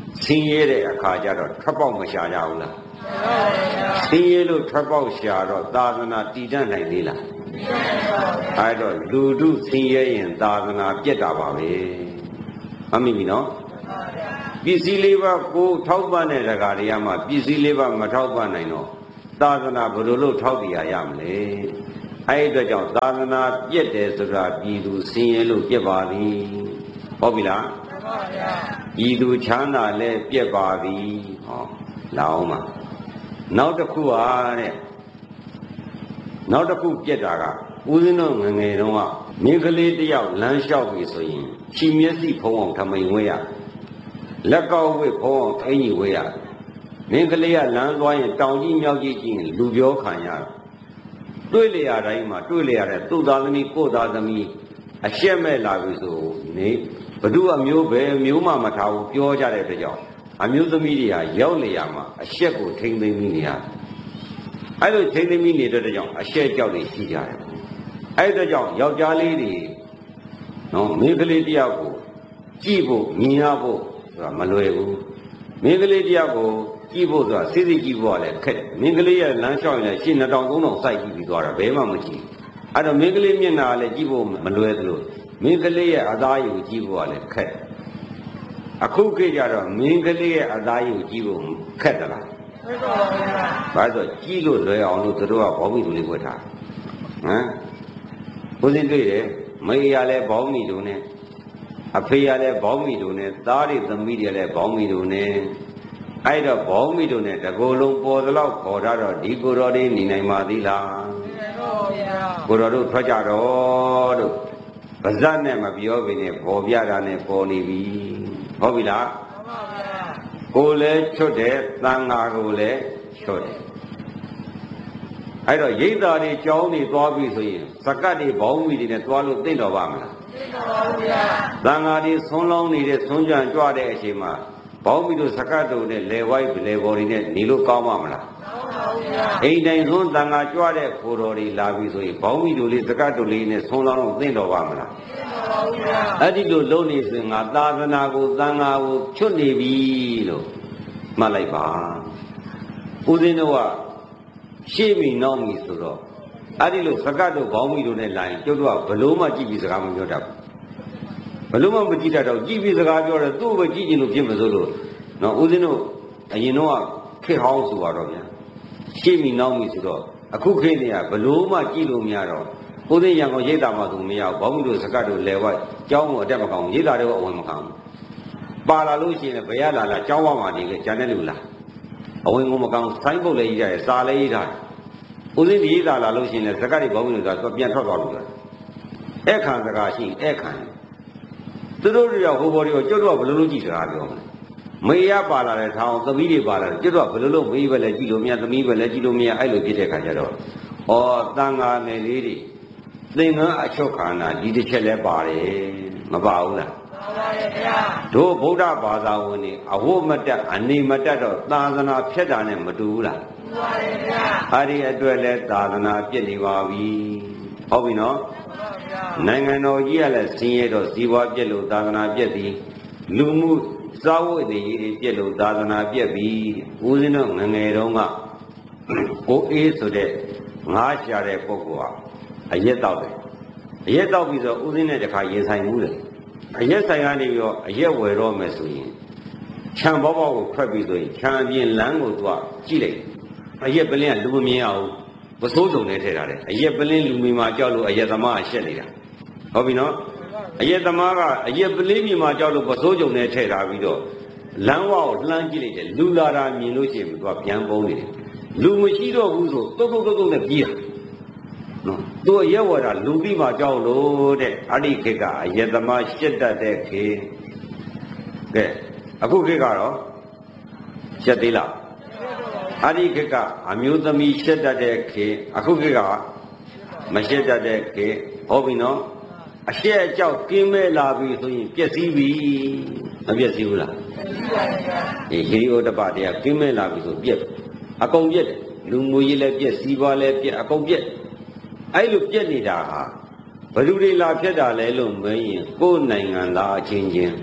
ဆင်းရဲတဲ့အခါကျတော့ထွက်ပေါက်မရှာကြဘူးလားဆင်းရဲလို့ထွက်ပေါက်ရှာတော့သာသနာတည်တတ်နိုင်သေးလားအဲ့တော့လူတို့ဆင်းရဲရင်သာသနာပြတ်တာပါပဲမှတ်မိပြီနော်ပစ္စည်းလေးပါးကိုထောက်ပံ့တဲ့ဓာတ်တွေကမှပစ္စည်းလေးပါးမထောက်ပံ့နိုင်တော့သာသနာဘယ်လိုလုပ်ထောက်ပြရမလဲအဲ့ဒီအတွက်ကြောင့်သာသနာပြတ်တယ်ဆိုတာပြည်သူဆင်းရဲလို့ပြတ်ပါသည်ဟုတ်ပြီလားပြည်သူချမ်းသာလဲပြတ်ပါသည်ဟောလာအောင်ပါနောက်တစ်ခုဟာတဲ့နောက်တစ်ခုပြတ်တာကဦးဇင်းတို့ငငယ်တုန်းကမိန်းကလေးတယောက်လမ်းလျှောက်ပြီဆိုရင်ခြိမျက်စိဖုံးအောင်ထမိန်ဝဲရလက်ကောက်ဝဲဖုံးအောင်အင်ကြီးဝဲရမိန်းကလေးကလမ်းသွားရင်တောင်ကြီးမြောက်ကြီးကြည့်ရင်လူပြောခံရတွေ့လျာတိုင်းမှာတွေ့လျာတဲ့သူ့သားသမီးကိုယ့်သားသမီးအရှက်မဲ့လာပြီဆိုနေဘ누구အမျိုးပဲမျိုးမှမထားဘူးပြောကြတဲ့အတွက်ကြောင့်အမျိုးသမီးတွေကရောက်လျာမှာအရှက်ကိုထိမ့်သိမ့်မိနေရတယ်အဲ့လိုထိမ့်သိမ့်မိနေတဲ့အတွက်ကြောင့်အရှက်ကြောက်တွေရှိကြတယ်အဲ့ဒါကြောင့်ယောက်ျားလေးတွေနော်မိန်းကလေးတယောက်ကိုကြည့်ဖို့မြင်ရဖို့ဆိုတာမလွယ်ဘူးမိန်းကလေးတယောက်ကိုကြည့်ဖို့ဆိုတာစိစိကြည့်ဖို့ကလည်းခက်တယ်မိန်းကလေးရဲ့လမ်းလျှောက်ရင်လည်းရှင်း2000 3000စိုက်ကြည့်ပြီးသွားတာဘယ်မှမကြည့်အဲ့တော့မိန်းကလေးမျက်နှာကလည်းကြည့်ဖို့မလွယ်သလိုမိန်းကလေးရဲ့အသားရည်ကိုကြည့်ဖို့ကလည်းခက်အခုခေတ်ကျတော့မိန်းကလေးရဲ့အသားရည်ကိုကြည့်ဖို့ခက်သလားခက်ပါဘူးဗျာဘာလို့ကြည့်လို့လွယ်အောင်လို့သူတို့ကဘောင်းမီတူလေးဝတ်ထားဟမ်ဘုရင်တွေ့တယ်မေရလည်းဘောင်းမီတူနဲ့အဖေရလည်းဘောင်းမီတူနဲ့သားတွေသမီးတွေလည်းဘောင်းမီတူနဲ့အဲ့တော့ဘောင်းမီတူနဲ့တကိုယ်လုံးပေါ်သလောက်ခေါ်တော့ဒီကိုတော်လေးနေနိုင်ပါသေးလားကိုတော်တို့ထွက်ကြတော့တို့ပါဇက်နဲ့မပြောဘဲနဲ့ပေါ်ပြတာနဲ့ပေါ်နေပြီဟုတ်ပြီလားမှန်ပါဗျာကိုလည်းချွတ်တယ်သံဃာကိုလည်းချွတ်တယ်အဲ့တော့ရိတ်သားတွေကြောင်းနေသွားပြီဆိုရင်စကတ်တွေဘောင်းမီတွေနဲ့သွားလို့သိတော်ပါမလားသိတော်ပါဘူးဗျာသံဃာတွေဆွန်းလောင်းနေတဲ့ဆွန်းကြံကြွတဲ့အချိန်မှာဘောင်းမီတို့စကတ်တို့နဲ့လေဝိုက်လေဘော်တွေနဲ့နေလို့ကောင်းပါမလားကောင်းပါဘူးဗျာအိမ်တိုင်းဆွန်းသံဃာကြွတဲ့ခိုးတော်တွေလာပြီဆိုရင်ဘောင်းမီတို့လေးစကတ်တို့လေးနဲ့ဆွန်းလောင်းလို့သိတော်ပါမလားအဲ့ဒီလိုလုံးနေစဉ်ငါသာသနာကိုသံဃာကိုချွတ်နေပြီလို့မှတ်လိုက်ပါဦးဇင်းတို့ကရှေ့မီနောက်မီဆိုတော့အဲ့ဒီလိုစကတ်တို့ဘောင်းမီတို့နဲ့လာရင်ကျုပ်တို့ကဘလို့မှကြည့်ပြီးစကားမပြောတတ်ဘူးဘလို့မှမကြည့်တတ်တော့ကြည့်ပြီးစကားပြောတယ်သူ့ပဲကြည့်ချင်လို့ဖြစ်မစိုးလို့နော်ဦးဇင်းတို့အရင်တော့ခေဟောင်းဆိုတော့ဗျာရှေ့မီနောက်မီဆိုတော့အခုခေတ်တွေကဘလို့မှကြည့်လို့မရတော့ဦးဇင်းရံကောင်ရိတ်တာမှသူမရဘောင်းမီတို့စကတ်တို့လဲဝိုက်ကျောင်းကိုအတက်မကောင်းရိတ်တာတော့အဝင်မကောင်းပါလာလို့ရှိရင်ဘယ်ရလာကျောင်းဝမှာနေလေဂျန်တဲ့လူလားအဝင်ကိုမကောင်းဆိုင်းပုတ်လည်းရေးရတယ်စာလည်းရေးထားဦးဇင်းဒီရေးတာလာလို့ရှိရင်စကတ်တွေဘောင်းမီတို့ကပြန်ထွက်သွားလို့ရတယ်အဲ့ခံစကားရှိအဲ့ခံသူတို့တွေကဟိုဘော်တွေကိုကျွတ်တော့ဘယ်လိုလုပ်ကြည့်စကားပြောမလဲမေရပါလာတဲ့ထောင်သမီးတွေပါလာတယ်ကျွတ်တော့ဘယ်လိုလုပ်မေးပဲလဲကြည့်လို့မရသမီးပဲလဲကြည့်လို့မရအဲ့လိုဖြစ်တဲ့ခါကျတော့ဩတန်ဃာနယ်လေးတွေသင်္ကန်းအချုပ်ခန္ဓာဒီတစ်ချက်လဲပါတယ်မပါဘူးလားပါပါတယ်ဗျာတို့ဗုဒ္ဓဘာသာဝင်တွေအဝတ်မတက်အနေမတက်တော့သာသနာဖြတ်တာနဲ့မတူဘူးလားတူပါတယ်ဗျာအဲ့ဒီအတွက်လဲသာသနာပြည့်နေပါပြီဟုတ်ပြီနော်နိုင်ငံတော်ကြီးကလည်းဆင်းရဲတော့ဇီဝပြည့်လို့သာသနာပြည့်သည်လူမှုစာဝတ်နေရေးပြည့်လို့သာသနာပြည့်ပြီဦးဇင်းတို့ငငယ်တုန်းကကိုအေးဆိုတဲ့ငါးရှာတဲ့ပုဂ္ဂိုလ်ဟာအရက်တောက်တယ်အရက်တောက်ပြီးဆိုဦးဇင်းနဲ့တခါရင်ဆိုင်မှုတယ်အရက်ဆိုင်ကနေပြီးတော့အရက်ဝယ်တော့မယ်ဆိုရင်ခြံဘောဘောကိုထွက်ပြီးဆိုရင်ခြံပြင်လမ်းကိုသူကကြည့်လိုက်အရက်ပလင်းကလူမမြင်အောင်ပစိုးစုံနဲ့ထည့်ထားတယ်အရက်ပလင်းလူမီမှာကြောက်လို့အရက်သမားကရှက်နေတာဟုတ်ပြီနော်အရက်သမားကအရက်ပလင်းမီမှာကြောက်လို့ပစိုးစုံနဲ့ထည့်ထားပြီးတော့လမ်းဝကိုလှမ်းကြည့်လိုက်တယ်လူလာတာမြင်လို့ရှိရင်သူကပြန်ပုံးနေတယ်လူမရှိတော့ဘူးဆိုတုတ်တုတ်နဲ့ပြေးတာနော်သူအရက်ဝယ်တာလူပြီးမှကြောက်လို့တဲ့အဋ္ဌိခေတ်ကအရက်သမားရှက်တတ်တဲ့ခေတ်ကဲအခုခေတ်ကတော့ရှက်သေးလားအဋ္ဌိခေတ်ကအမျိုးသမီးရှက်တတ်တဲ့ခေတ်အခုခေတ်ကမရှက်တတ်တဲ့ခေတ်ဟုတ်ပြီနော်အရှက်အကြောက်ကင်းမဲ့လာပြီဆိုရင်ပျက်စီးပြီမပျက်စီးဘူးလားပျက်စီးပါဗျာဟေရီဩတပတရားကင်းမဲ့လာပြီဆိုပြက်အကုန်ပြက်တယ်လူငွေကြီးလည်းပြက်စီးပွားလည်းပြက်အကုန်ပြက်အဲ့လိုပြက်နေတာဟာဘယ်သူတွေလာဖြစ်တာလဲလို့မင်းရင်ကိုယ်နိုင်ငံသားအချင်းချင်း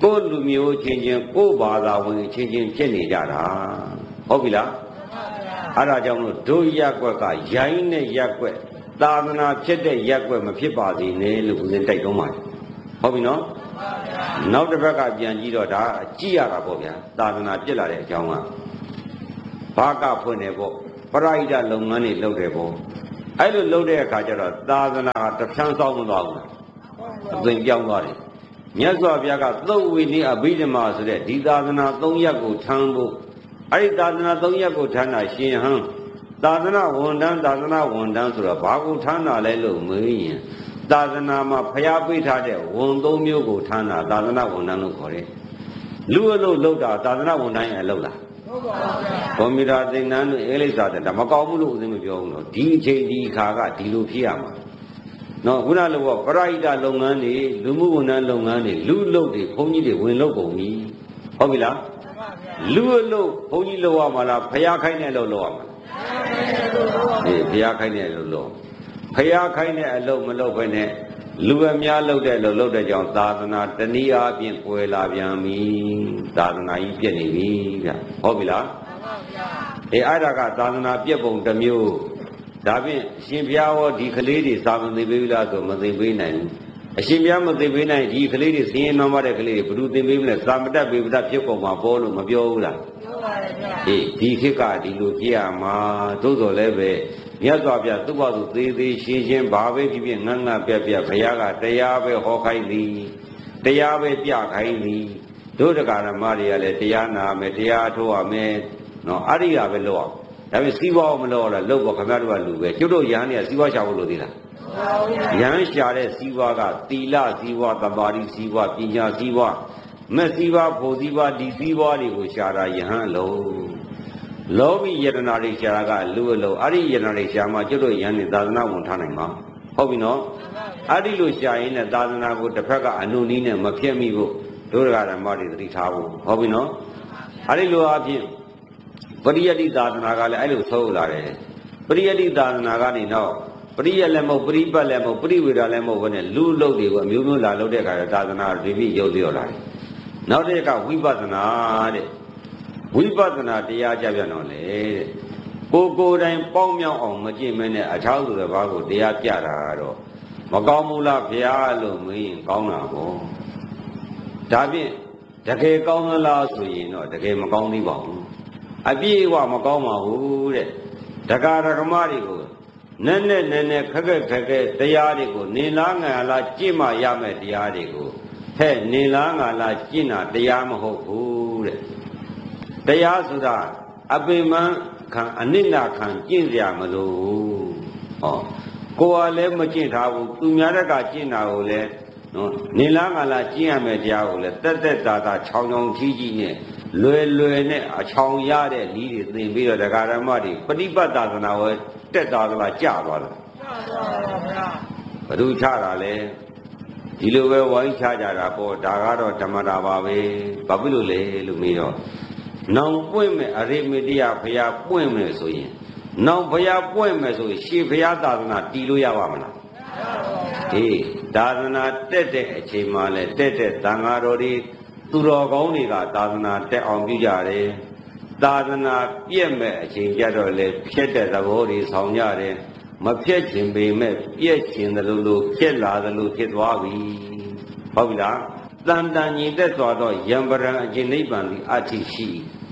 ကိုလူမျိုးချင်းချင်းကိုဘာသာဝင်ချင်းချင်းဖြစ်နေကြတာဟုတ်ပြီလားအဲ့ဒါကြောင့်လို့ဒုရက်ွက်ကရိုင်းနဲ့ရက်ွက်သာသနာဖြစ်တဲ့ရက်ွက်မဖြစ်ပါစေနဲ့လို့ဦးဇင်းတိုက်တွန်းပါတယ်ဟုတ်ပြီနော်နောက်တစ်ဘက်ကပြန်ကြည့်တော့ဒါကြည့်ရတာပေါ့ဗျာသာသနာပြစ်လာတဲ့အကြောင်းကဘာကဖွင့်တယ်ပေါ့ပရိဒလုပ်ငန်းတွေလုပ်တယ်ပေါ့အဲ့လိုလုပ်တဲ့အခါကျတော့သာသနာတဖြန်းဆောင်မသွားဘူးအသွင်ပြောင်းသွားတယ်မြတ်စွာဘုရားကသုတ်ဝိနည်းအဘိဓမ္မာဆိုတဲ့ဒီသာသနာ၃ရပ်ကိုထမ်းဖို့အဲ့ဒီသာသနာ၃ရပ်ကိုထမ်းတာရှင်ဟန်သာသနာဝန်ထမ်းဆိုတော့ဘာကိုထမ်းတာလဲလို့မေးရင်သာသနာမှာဖျားပေးထားတဲ့ဝန်၃မျိုးကိုထမ်းတာသာသနာဝန်ထမ်းလို့ခေါ်တယ်လူအလုပ်လုပ်တာသာသနာဝန်ထမ်းရဲ့အလုပ်လားဟုတ်ပါဘူးဗျာကွန်ပျူတာသင်တန်းတို့အေးလိပ်စာတဲ့ဒါမကောင်းဘူးလို့ဦးဇင်းမပြောဘူးနော်ဒီအချိန်ဒီခါကဒီလိုဖြစ်ရမှာနော်ခုနလိုကပရိဒလုပ်ငန်းတွေလူမှုဝန်ထမ်းလုပ်ငန်းတွေလူလုပ်တွေဘုန်းကြီးတွေဝင်လုပ်ကုန်ပြီဟုတ်ပြီလားလူအလုပ်ဘုန်းကြီးလုပ်ရမှာလားဖျားခိုင်းတဲ့လုပ်ရမှာလားဖျားခိုင်းတဲ့အလုပ်လုပ်ဖျားခိုင်းတဲ့အလုပ်မလုပ်ဘဲနဲ့လူအများလုပ်တဲ့လုပ်တဲ့ကြောင့်သာသနာတနည်းအားဖြင့်ကွယ်လာပြန်ပြီသာသနာကြီးပြည့်နေပြီဗျဟုတ်ပြီလားအဲ့ဒါကသာသနာပြည့်ပုံတစ်မျိုးဒါဖြင့်အရှင်ဘုရားဟောဒီကလေးတွေစာမသိပေးဘူးလားဆိုမသိပေးနိုင်ဘူးအရှင်ဘုရားမသိပေးနိုင်ဒီကလေးတွေစည်ရင်နှောင်းတဲ့ကလေးတွေဘယ်သူသိပေးမလဲစာမတတ်ပေးဘူးဖြစ်ကုန်မှာပေါ်လို့မပြောဘူးလားပြောပါတယ်ဗျာဒီခေတ်ကဒီလိုကြည့်ရမှာသို့တော်လည်းပဲမြတ်စွာဘုရားသူ့ဘာသူသေးသေးရှင်းရှင်းဘာပဲဖြစ်ဖြစ်ငန်းငန်းပြက်ပြက်ဘုရားကတရားပဲဟောခိုင်းသည်တရားပဲပြခိုင်းသည်တို့တရားဓမ္မတွေကလည်းတရားနာမယ်တရားထုတ်ရမယ်နော်အရိယာပဲလို့ဒါပေမဲ့စီးပွားမလို့လားလို့ပေါ့ခင်ဗျားတို့ကလူပဲကျွတ်တို့ရဟန်းတွေကစီးပွားရှာဖို့လို့သေးလားရဟန်းရှာတဲ့စီးပွားကသီလစီးပွားသမာဓိစီးပွားပညာစီးပွားမက်စီးပွားဖို့စီးပွားဒီစီးပွားတွေကိုရှာတာယဟန်လုံးလောဘီယတနာတွေရှာတာကလူအလုံးအဲ့ဒီယတနာတွေရှာမှကျွတ်တို့ရဟန်းတွေသာသနာဝန်ထားနိုင်မှာဟုတ်ပြီနော်အဲ့ဒီလိုရှာရင်းနဲ့သာသနာကိုတစ်ဖက်ကအနုနည်းနဲ့မဖြစ်မိဖို့တို့တရားဓမ္မတွေသတိထားဖို့ဟုတ်ပြီနော်အဲ့ဒီလိုအဖြစ်ပရိယတိသာသနာကလည်းအဲ့လိုသုံးလာတယ်ပရိယတိသာသနာကနေတော့ပရိယလည်းမဟုတ်ပရိပတ်လည်းမဟုတ်ပရိဝေဒလည်းမဟုတ်ဘဲနဲ့လူလုတ်တွေကိုအမျိုးမျိုးလာလုတ်တဲ့အခါသာသနာဒီပြည့်ရုပ်လျော်လာတယ်နောက်တစ်ခါဝိပဿနာတဲ့ဝိပဿနာတရားကြပြန်တော့လေတဲ့ကိုယ်တိုင်ပေါင်းမြောက်အောင်မကြည့်မနဲ့အထောက်ဆိုတဲ့ဘာကိုတရားပြတာတော့မကောင်းဘူးလားဘုရားလို့မင်းကောင်းတာပေါ့ဒါဖြင့်တကယ်ကောင်းသလားဆိုရင်တော့တကယ်မကောင်းသေးပါဘူးအပြည့်အဝမကောင်းပါဘူးတဲ့တရားဓမ္မတွေကိုနည်းနည်းခက်ခက်တရားတွေကိုနေလားငါလားကြင့်မှရမယ်တရားတွေကိုဟဲ့နေလားငါလားကြင့်တာတရားမဟုတ်ဘူးတဲ့တရားဆိုတာအပိမံခံအနိနာခံကြင့်စရာမလိုဘူးဟောကိုယ်ကလည်းမကြင့်ထားဘူးသူများတက်ကကြင့်တာကိုလည်းနော်နေလားငါလားကြင့်ရမယ်တရားကိုလည်းတက်တာချောင်းကြီးနဲ့လွယ်နဲ့အချောင်ရတဲ့ဤတွေသင်ပြီးတော့တရားဓမ္မတွေပฏิပတ်သာသနာဝဲတက်တာကလားကြာသွားလားကြာသွားပါဗျာဘယ်သူချတာလဲဒီလိုပဲဝိုင်းချကြတာပေါ့ဒါကတော့ဓမ္မတာပါပဲဘာဖြစ်လို့လဲလို့မေးတော့နောင်ပွင့်မဲ့အရိမတိယဘုရားပွင့်မယ်ဆိုရင်နောင်ဘုရားပွင့်မယ်ဆိုရင်ရှေးဘုရားသာသနာတည်လို့ရပါမလားမရပါဘူးဟေးသာသနာတက်တဲ့အချိန်မှလဲတက်တဲ့သံဃာတော်တွေသူတော်ကောင်းတွေကသာသနာတက်အောင်ပြုကြတယ်သာသနာပြည့်မဲ့အချိန်ကြတော့လေဖြစ်တဲ့သဘောတွေဆောင်ကြတယ်မဖြစ်ခြင်းပေမဲ့ပြည့်ခြင်းသလိုဖြစ်လာသလိုဖြစ်သွားပြီဟုတ်ပြီလားတန်တန်ညီသက်စွာသောယံပရံအကျင့်နိဗ္ဗာန်သည်အထိရှိ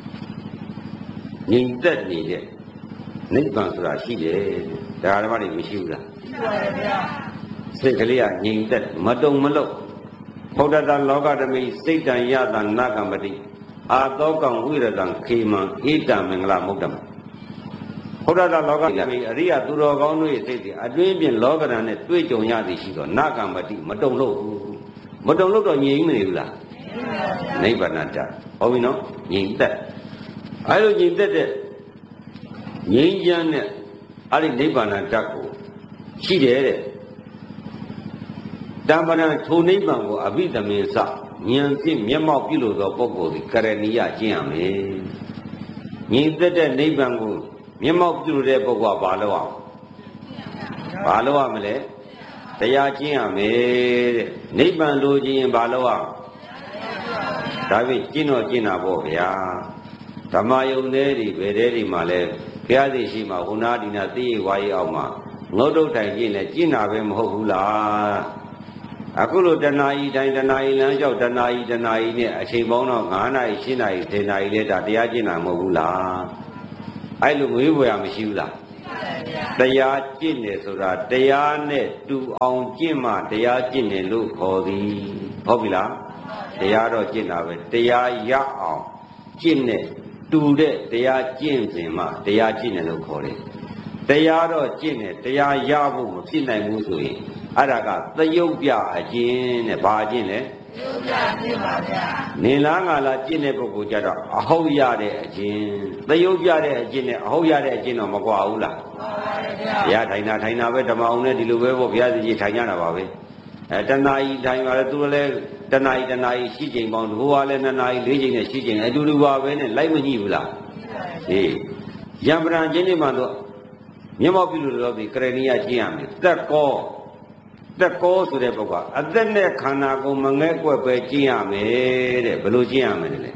ညီသက်နေတဲ့နိဗ္ဗာန်ဆိုတာရှိတယ်ဒါဓမ္မတွေမရှိဘူးလားရှိပါတယ်ဗျာစိတ်ကလေးကညီသက်မတုံမလုတ်ဘုဒ္ဓတလောကဓမိစိတ်တံယတံနာကမတိအာတောကံဝိရတံခေမံဣတံမင်္ဂလမုဒ္ဓမဘုဒ္ဓတလောကဓမိအရိယသူတော်ကောင်းတို့ရဲ့စိတ်တွေအတွင်းပြင်လောကဓာတ်နဲ့တွေ့ကြုံရသည်ရှိတော့နာကမတိမတုံလို့မတုံလို့တော့ငြိမ်မနေဘူးလားနိဗ္ဗာန်တဟုတ်ပြီနော်ငြိမ်သက်အဲလိုငြိမ်သက်တဲ့ငြိမ်းချမ်းတဲ့အဲ့ဒီနိဗ္ဗာန်တကိုရှိတယ်တဲ့တမ္ပဏထိုနိဗ္ဗာန်ကိုအဘိဓမ္မေစဉာဏ်ဖြင့်မျက်မှောက်ပြုလို့သောပုဂ္ဂိုလ်သည်ကရဏီယကျင့်ရမယ်။ညီသက်တဲ့နိဗ္ဗာန်ကိုမျက်မှောက်ပြုလို့တဲ့ပုဂ္ဂိုလ်ကဘာလုပ်အောင်ဘာလုပ်ရမလဲတရားကျင့်ရမယ်တဲ့နိဗ္ဗာန်လိုချင်ရင်ဘာလုပ်အောင်တဒါပေမဲ့ကျင့်တော့ကျင့်တာပေါ့ဗျာဓမ္မယုံတဲ့တွေဘယ်တဲ့တွေမှာလဲဘုရားသိရှိမှာဟိုနာဒီနာသိရဝါရေးအောင်မှာငုတ်တုတ်တိုင်ကျင့်လဲကျင့်တာပဲမဟုတ်ဘူးလားအခုလိုတဏှာကြီးတိုင်းတဏှာကြီးလမ်းလျှောက်တဏှာကြီးနဲ့အချိန်ပေါင်းတော့9နာရီ10နာရီ10နာရီလဲဒါတရားကျင့်တာမဟုတ်ဘူးလားအဲ့လိုငွေဘွယ်ရမရှိဘူးလားတရားကျင့်တယ်ဆိုတာတရားနဲ့တူအောင်ကျင့်မှတရားကျင့်တယ်လို့ခေါ်သည်ဟုတ်ပြီလားတရားတော့ကျင့်တာပဲတရားရအောင်ကျင့်တဲ့တူတဲ့တရားကျင့်စဉ်မှတရားကျင့်တယ်လို့ခေါ်တယ်တရားတော့ကျင့်တယ်တရားရဖို့မဖြစ်နိုင်ဘူးဆိုရင်အဲ့ဒါကသယုတ်ပြအကျင့်တဲ့ဘာအကျင့်လဲသယုတ်ပြကျင့်ပါဗျာနေလားငါလားကျင့်တဲ့ပုဂ္ဂိုလ်ကြတော့အဟုတ်ရတဲ့အကျင့်သယုတ်ပြတဲ့အကျင့်နဲ့အဟုတ်ရတဲ့အကျင့်တော့မကွာဘူးလားကွာပါတယ်ဗျာဘုရားထိုင်တာပဲဓမ္မအောင်နဲ့ဒီလိုပဲပေါ့ဘုရားစီကြီးထိုင်ကြတာပါပဲတဏှာကြီးထိုင်ပါလေသူလည်းတဏှာကြီးရှိချိန်ပေါင်းဘိုးကလည်း2နာရီ4ချိန်နဲ့ရှိချိန်အတူတူပါပဲနဲ့လိုက်မညှိဘူးလားဟေးယံပရံကျင့်နေမှတော့မျက်မှောက်ပြုလို့တော့ဒီကရဏီယကျင့်ရမယ်တက်ကောဆိုတဲ့ပုဂ္ဂိုလ်အသက်နဲ့ခန္ဓာကိုယ်မငဲ့ကွက်ပဲကျင့်ရမယ်တဲ့ဘယ်လိုကျင့်ရမလဲအဲ့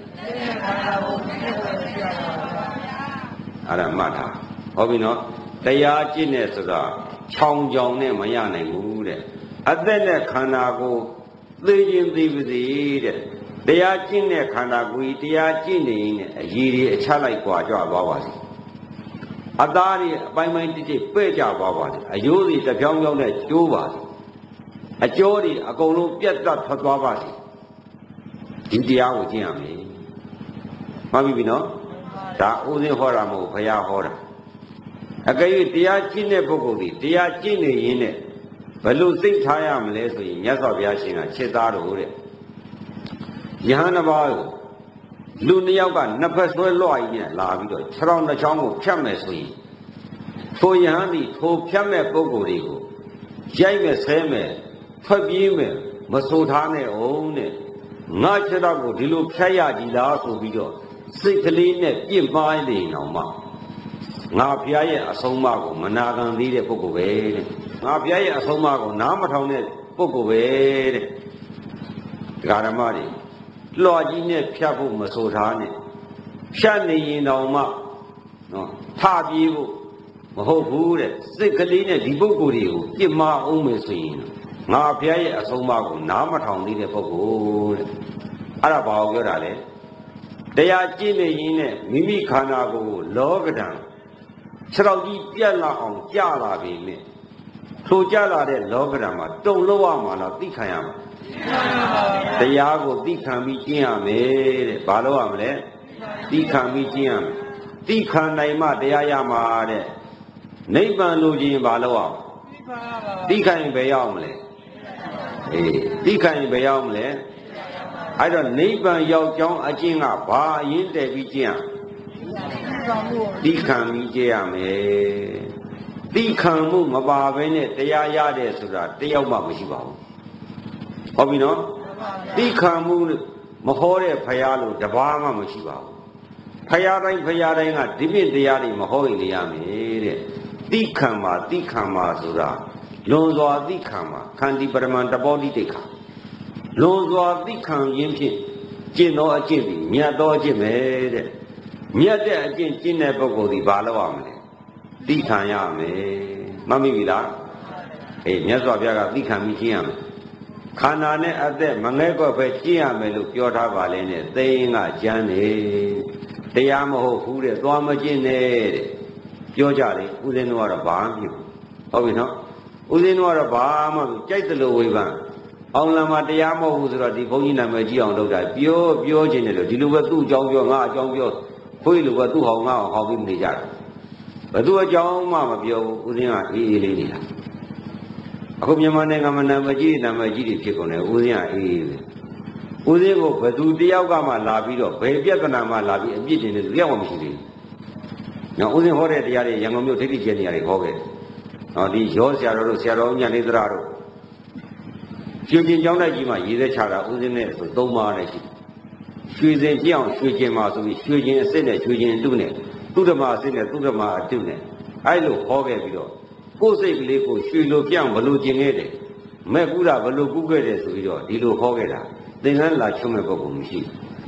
ဒါမှတ်တာဟုတ်ပြီနော်တရားကျင့်နေဆိုတာချောင်ချောင်နဲ့မရနိုင်ဘူးတဲ့အသက်နဲ့ခန္ဓာကိုယ်သိခြင်းသိပါစေတဲ့တရားကျင့်တဲ့ခန္ဓာကိုယ်တရားကျင့်နေရင်အရည်တွေအချလိုက်กว่าကြွသွားပါစေအသားတွေအပိုင်းပိုင်းတိတိပဲ့ကြသွားပါစေအယိုးတွေတပြောင်းပြောင်းနဲ့ကျိုးပါစေအကျော်တွေအကုန်လုံးပြတ်တတ်ထွက်သွားပါစေဒီတရားကိုကျင့်ရမယ်မှတ်ပြီနော်ဒါဦးဇင်းဟောတာမဟုတ်ဘုရားဟောတာအကယ်၍တရားကျင့်တဲ့ပုဂ္ဂိုလ်ဒီတရားကျင့်နေရင်းနဲ့ဘယ်လိုသိထားရမလဲဆိုရင်မြတ်စွာဘုရားရှင်ကချက်သားတော်တဲ့ယဟန်တစ်ပါးကိုလူနှစ်ယောက်ကနှစ်ဖက်ဆွဲလွှတ်ရင်းနဲ့လာပြီးတော့ခြေထောက်နှစ်ချောင်းကိုဖြတ်မယ်ဆိုရင်ထိုယဟန်ဒီထိုဖြတ်မဲ့ပုဂ္ဂိုလ်တွေကိုရိုက်မယ်ဆဲမယ်ထွက်ပြေးမယ်မဆိုထားနဲ့အောင်တဲ့ငါခြေထောက်ကိုဒီလိုဖြတ်ရကြည်လားဆိုပြီးတော့စိတ်ကလေးနဲ့ပြင့်ပါနေအောင်မှငါဘုရားရဲ့အဆုံးအမကိုမနာခံသေးတဲ့ပုဂ္ဂိုလ်ပဲတဲ့ငါဘုရားရဲ့အဆုံးအမကိုနားမထောင်တဲ့ပုဂ္ဂိုလ်ပဲတဲ့ဒကာဓမ္မတွေလွှာကြီးနဲ့ဖြတ်ဖို့မဆိုထားနဲ့ဖြတ်နေရင်တောင်မှနော်ထပြေးဖို့မဟုတ်ဘူးတဲ့စိတ်ကလေးနဲ့ဒီပုဂ္ဂိုလ်တွေကိုပြစ်မှားအောင်မယ်ဆိုရင်ငါဘုရားရဲ့အဆုံးအမကိုနားမထောင်သေးတဲ့ပုဂ္ဂိုလ်တဲ့အဲ့ဒါဘာကိုပြောတာလဲတရားကျင့်နေရင်းနဲ့မိမိခန္ဓာကိုယ်ကိုလောကဓာတ်ခြေတော်ကြီးပြက်လာအောင်ကြာလာပြီနဲ့ထိုကြလာတဲ့လောကဓာတ်မှာတုံလို့ရမှာလားသိခံရမှာတရားကိုသိခံပြီးကျင့်ရမယ်တဲ့ဘာလို့ရမလဲသိခံပြီးကျင့်ရမယ်သိခံနိုင်မှတရားရမှာတဲ့နိဗ္ဗာန်လိုချင်ဘာလို့ရသိခံရင်ဘယ်ရောက်မလဲအေးသိခံရင်ဘယ်ရောက်မလဲအဲ့တော့နိဗ္ဗာန်ရောက်ကြောင်းအကျင့်ကဘာအရင်တည်ပြီးကျင့်ရသိခံပြီးကျင့်ရမယ်သိခံမှုမပါဘဲနဲ့တရားရတယ်ဆိုတာတယောက်မှမရှိပါဘူးဟုတ်ပြီနော်သိခံမှုမဟောတဲ့ဖရာလို့တပါးမှမရှိပါဘူးဖရာတိုင်းကဒီပြည့်တရားတွေမဟောရင်နေရမယ်တဲ့သိခံပါဆိုတာလွန်စွာသိခံပါခန္တီပရမန်တဘောတိတိခါလွန်စွာသိခံရင်းဖြင့်ကျင့်သောအကျင့်သည်မြတ်သောအကျင့်ပဲတဲ့မြတ်တဲ့အကျင့်ကျင့်တဲ့ပုဂ္ဂိုလ်ဒီဘာလို့ရမလဲသိခံရမယ်မှတ်မိပြီလားအေးမြတ်စွာဘုရားကသိခံပြီးကျင့်ရမယ်ခန္ဓာနဲ့အသက်မငဲ့ကွက်ပဲကျင့်ရမယ်လို့ပြောထားပါလေနဲ့သိရင်ကကျမ်းနေတရားမဟုတ်ဘူးတဲ့သွားမကျင့်နဲ့တဲ့ပြောကြတယ်ဥစဉ်တော့ကတော့ဘာမှမဖြစ်ဘူးဟုတ်ပြီနော်ဥစဉ်တော့ကတော့ဘာမှကြိုက်တယ်လို့ဝေဖန်အောင်လံမှာတရားမဟုတ်ဘူးဆိုတော့ဒီဘုန်းကြီးနာမည်ကြည့်အောင်လုပ်တာပြောခြင်းတယ်လို့ဒီလိုပဲသူ့အကြောင်းပြောငါအကြောင်းပြောခွေးလိုပဲသူ့ဟောင်းငါဟောင်းပြီးနေကြတယ်ဘယ်သူအကြောင်းမှမပြောဘူးဥစဉ်ကအေးအေးလေးနေတာအခုမြန်မာနိုင်ငံမှာနာမည်ကြီးတွေဖြစ်ကုန်တယ်ဥစဉ်ကအေးအေးပဲဥစဉ်ကိုဘယ်သူတယောက်ကမှလာပြီးတော့ဘယ်ပြဿနာမှလာပြီးအပြစ်တင်တယ်တယောက်မှမရှိသေးဘူး။နော်ဥစဉ်ဟောတဲ့တရားတွေရန်ကုန်မြို့ဒိဋ္ဌိကျင့်နေရတယ်ဟောခဲ့။နော်ဒီရောဆရာတော်တို့ဆရာတော်ညနေသရတို့ရွှေကျင်ကျောင်းတိုက်ကြီးမှာရေးသက်ချတာဥစဉ်နဲ့ဆို3ပါးနဲ့ရှိ။ရွှေစင်ပြောင်းရွှေကျင်မှာဆိုပြီးရွှေကျင်အစ်စ်နဲ့ရွှေကျင်တုနဲ့သူဓမ္မအစ်စ်နဲ့သူဓမ္မအတုနဲ့အဲ့လိုဟောခဲ့ပြီးတော့ကိုယ်စိတ်ကလေးကိုရွှေလိုပြောင်းဘလို့ကျင်ခဲ့တယ်။မဲ့ကူတာဘလို့ကူးခဲ့တယ်ဆိုပြီးတော့ဒီလိုဟောခဲ့တာသင်္ကန်းလာချုံမဲ့ပုဂ္ဂိုလ်မရှိဘူး။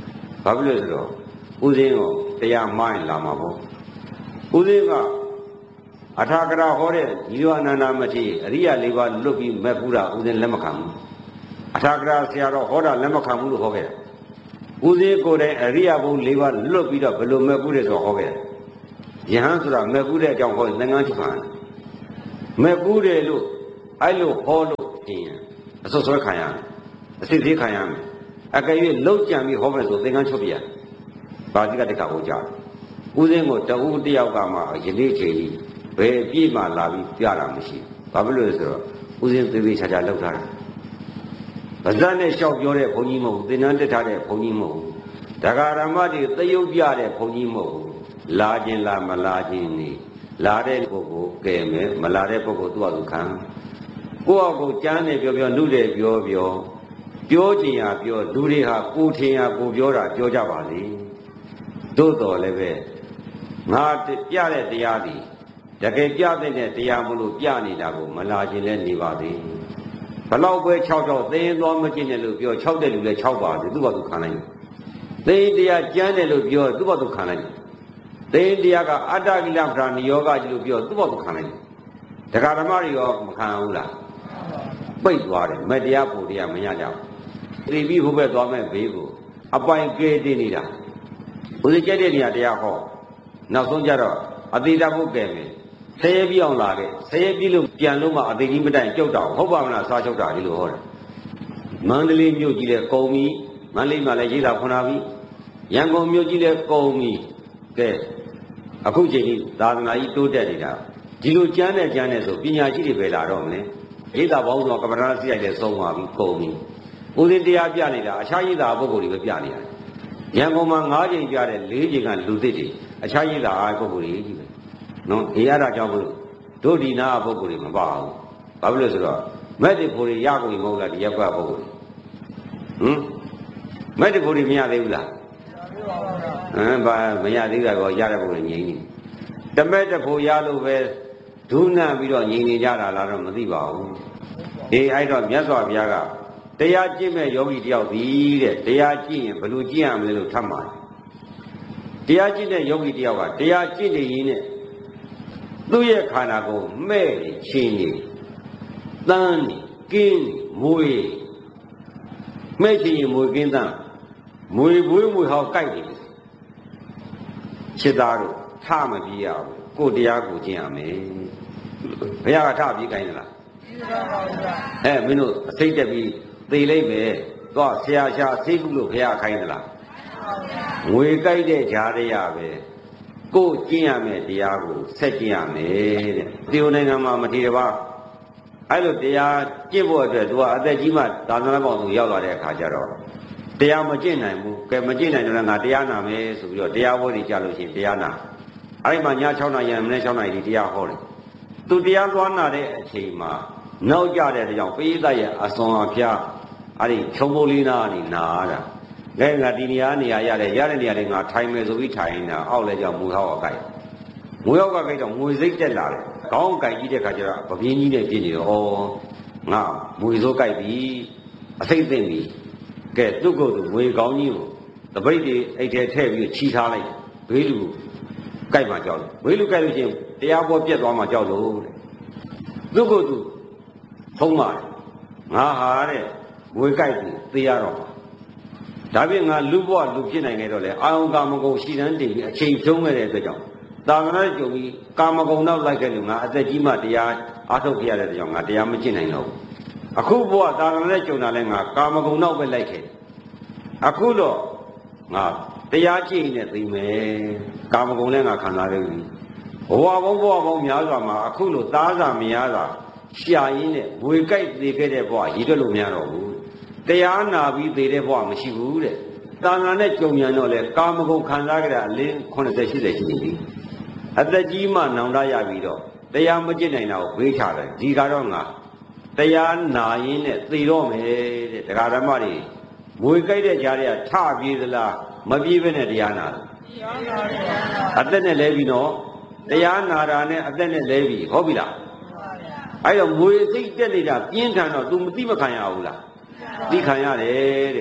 ဘာဖြစ်လို့ဆိုတော့ဦးဇင်းကတရားမှားရင်လာမှာပေါ့ဦးဇင်းကအထာကရာဟောတဲ့ညီတော်အနန္ဒမထေရအရိယ၄ပါးလွတ်ပြီးမဲ့ဘူးတာဦးဇင်းလက်မခံဘူးအထာကရာဆရာတော်ဟောတာလက်မခံဘူးလို့ဟောခဲ့တယ်ဦးဇင်းကိုယ်တိုင်အရိယဘုံ၄ပါးလွတ်ပြီးတော့ဘယ်လိုမဲ့ဘူးတယ်ဆိုဟောခဲ့တယ်ယဟန်ဆိုတာမဲ့ဘူးတဲ့အကြောင်းဟောသင်္ကန်းချုပ်ပါမဲ့ဘူးတယ်လို့အဲ့လိုဟောလို့ရင်အစွတ်ဆွဲခံရမယ်အစစ်သေးခံရမယ်အကယ်၍လှုပ်ကြံပြီးဟောမယ်ဆိုသင်္ကန်းချုပ်ပြရဘာတိကတက္ကဟောကြဦးဇင်းကိုတဦးတယောက်ကမှယနေ့ချိန်ကြီးဘယ်ပြည့်မှလာပြီးပြတာမရှိဘာဖြစ်လို့လဲဆိုတော့ဦးဇင်းသေသေးချာချာလောက်ထားတာဗဇတ်နဲ့လျှောက်ပြောတဲ့ဘုန်းကြီးမဟုတ်ဘူးသင်္นานတက်ထားတဲ့ဘုန်းကြီးမဟုတ်ဘူးဒကာရမတွေသရုပ်ပြတဲ့ဘုန်းကြီးမဟုတ်ဘူးလာခြင်းလားမလာခြင်းနေလာတဲ့ပုဂ္ဂိုလ်ကဲမယ်မလာတဲ့ပုဂ္ဂိုလ်သူ့အတူခံကိုယ့်အကိုကျမ်းနေပြောလူတွေပြောချင်ရပြောလူတွေဟာကိုထင်ရကိုပြောတာပြောကြပါလေသို့တော်လည်းပဲငါပြတဲ့တရားဒီတကယ်ပြတဲ့တရားမလို့ပြနေတာကိုမလာခြင်းလဲနေပါသေးဘလောက်ပဲ6သိရင်သွားမကျင့်တယ်လို့ပြော6တဲ့လူလဲ6ပါသေးသူ့ဘာသူခံလိုက်သိရင်တရားကျမ်းတယ်လို့ပြောသူ့ဘာသူခံလိုက်သိရင်တရားကအတ္တကိလပ္ပရာနိယောဂကြီးလို့ပြောသူ့ဘာသူခံလိုက်ဒကာဓမ္မတွေရောမခံဘူးလားပိတ်သွားတယ်မတရားဖို့တရားမရကြဘူးသိပြီးဟိုဘက်သွားမဲ့ဘေးကိုအပိုင်ကဲတင်နေတာဦးဇင်းကျက်တဲ့နေရာတရားဟောနောက်ဆုံးကြတော့အသေးတာဖို့ကဲမယ်ဆဲပြအောင်လာခဲ့ဆဲပြလို့ပြန်လို့မှအသေးကြီးမတိုင်ကြောက်တော့ဟုတ်ပါမလားစားချုပ်တာဒီလိုဟောတယ်မန္တလေးမြို့ကြီးလည်းကုံပြီမန္တလေးမှာလည်းရေးတာခွန်လာပြီရန်ကုန်မြို့ကြီးလည်းကုံပြီကဲအခုချိန်ကြီးသာသနာကြီးတိုးတက်နေတာဒီလိုကျမ်းနဲ့ဆိုပညာရှိတွေပဲလာတော့မလဲရေးတာပေါင်းတော့ကမ္ဘာသားစိတ်လည်းဆုံးသွားပြီကုံပြီဦးဇင်းတရားပြနေတာအခြားရေးတာပုဂ္ဂိုလ်တွေပဲပြနေရတယ်ရန်ကုန်မှာ9ချိန်ပြတဲ့4ချိန်ကလူသစ်တွေအခြားရေးတာပုဂ္ဂိုလ်တွေကြီးပဲနော်အေးရတာကြောင့်မလို့တို့ဒီနာပုဂ္ဂိုလ်တွေမပါဘူးဘာဖြစ်လို့ဆိုတော့မက်တစ်ဖို့တွေရကုန်ပြီမဟုတ်လားဒီရပ်ကွက်ပုဂ္ဂိုလ်တွေမက်တစ်ဖို့တွေမရသေးဘူးလားဘာမရသေးတာကောရတဲ့ပုဂ္ဂိုလ်ငြိမ်းနေတမက်တစ်ဖို့ရလို့ပဲဒုနပြီးတော့ငြိမ်းနေကြတာလားတော့မသိပါဘူးဒီအဲ့တော့မြတ်စွာဘုရားကတရားကျင့်မဲ့ယောဂီတယောက်သည်တဲ့တရားကျင့်ရင်ဘယ်လိုကျင့်ရမလဲလို့ထပ်မှာတရားကျင့်တဲ့ယောဂီတယောက်ကတရားကျင့်နေရင်းနဲ့သူ့ရဲ့ခန္ဓာကိုယ်မဲ့နေချင်းနေတန်းနေကင်းနေမွေမဲ့ချင်းရင်မွေကင်းတန်းမွေဘွေးမွေဟောက်ကြိုက်နေတယ်ခြေသားတို့ထမပြေးရဘူးကိုတရားကိုကျင့်ရမယ်ဘုရားကထပြေးခိုင်းသလားမင်းတို့အစိတ်တက်ပြီးသေလိုက်မယ်တော့ဆရာရှာဆေးကုလို့ဘုရားခိုင်းသလားငွေကြိုက်တဲ့ဂျားရရပဲကိုကျင့်ရမယ်တရားကိုဆက်ကျင့်ရမယ်တဲ့ဒီနိုင်ငံမှာမထေရဘာအဲ့လိုတရားကျင့်ဖို့အတွက်သူကအသက်ကြီးမှသာသနာ့ဘောင်သူရောက်လာတဲ့အခါကျတော့တရားမကျင့်နိုင်ဘူးကဲမကျင့်နိုင်တော့ငါတရားနာမယ်ဆိုပြီးတော့တရားဟောနေကြလို့ရှိရင်တရားနာအဲ့ဒီမှာည6နာရီမနေ့6နာရီတရားဟောတယ်သူတရားသွားနာတဲ့အချိန်မှာနောက်ကြတဲ့ကြောင့်ပိဋကရဲ့အစွန်အဖျားအဲ့ဒီချုံမိုးလေးနာနေနာတာလဲငါဒီနေရာရတဲ့နေရာတွေငါထိုင်မယ်ဆိုပြီးထိုင်နေတာအောက်လဲကြောင့်မူဟောက်အကိုက်မူဟောက်ကကြိုက်တော့ငွေစိတ်တက်လာတယ်ခေါင်းကိုက်ကြီးတဲ့ခါကျတော့ပပြင်းကြီးနဲ့ပြင်းနေတော့ငါမွေစိုးကိုက်ပြီအစိတ်သိမ့်ပြီကဲသူ့ကိုယ်သူငွေကောင်းကြီးကိုတပိတ်တွေအိတ်ထဲထည့်ပြီးချီထားလိုက်ဘေးလူကိုက်မှကြောက်တယ်ဘေးလူကိုက်လို့ရှိရင်တရားပေါ်ပြက်သွားမှကြောက်လို့တဲ့သူ့ကိုယ်သူထုံးပါတယ်ငါဟာတဲ့ငွေကိုက်ပြီးသိရတော့ဒါပြင်ငါလူဘဝလူဖြစ်နိုင်ခဲ့တော့လေအာယုံကာမဂုဏ်ရှိတန်းတင်ပြီးအချိန်ဖြုံးခဲ့တဲ့အတွက်ကြောင့်တာမဏေကြုံပြီးကာမဂုဏ်နောက်လိုက်ခဲ့လို့ငါအသက်ကြီးမှတရားအားထုတ်ခဲ့ရတဲ့အတွက်ကြောင့်ငါတရားမကျင့်နိုင်တော့ဘူးအခုဘဝတာမဏေကြုံတာလဲငါကာမဂုဏ်နောက်ပဲလိုက်ခဲ့အခုတော့ငါတရားကျင့်နေသိမယ်ကာမဂုဏ်လည်းငါခံစားခဲ့ပြီဘဝပေါင်းများစွာမှာအခုလိုသားစာမရတာရှာရင်းနဲ့ဝေကြိုက်သေးခဲ့တဲ့ဘဝရည်တွက်လို့မရတော့ဘူးတရားနာပြီးသေးတဲ့ဘဝမရှိဘူးတဲ့တာဏာနဲ့ကြုံရတော့လေကာမဂုဏ်ခံစားကြတာအလင်း80 80ရှိနေပြီအသက်ကြီးမှနောင်တရပြီးတော့တရားမကျင့်နိုင်တာကိုဘေးချတယ်ဒီကတော့ငါတရားနာရင်းနဲ့သေတော့မယ်တဲ့တရားဓမ္မတွေမွေကြိုက်တဲ့ကြားတွေကထပြေးသလားမပြေးဘဲနဲ့တရားနာအသက်နဲ့လဲပြီးတော့တရားနာတာနဲ့အသက်နဲ့လဲပြီးဟုတ်ပြီလားအဲ့တော့မွေစိတ်တက်နေတာပြင်းထန်တော့ तू မသိမခံရဘူးလားသိခံရတယ်တဲ့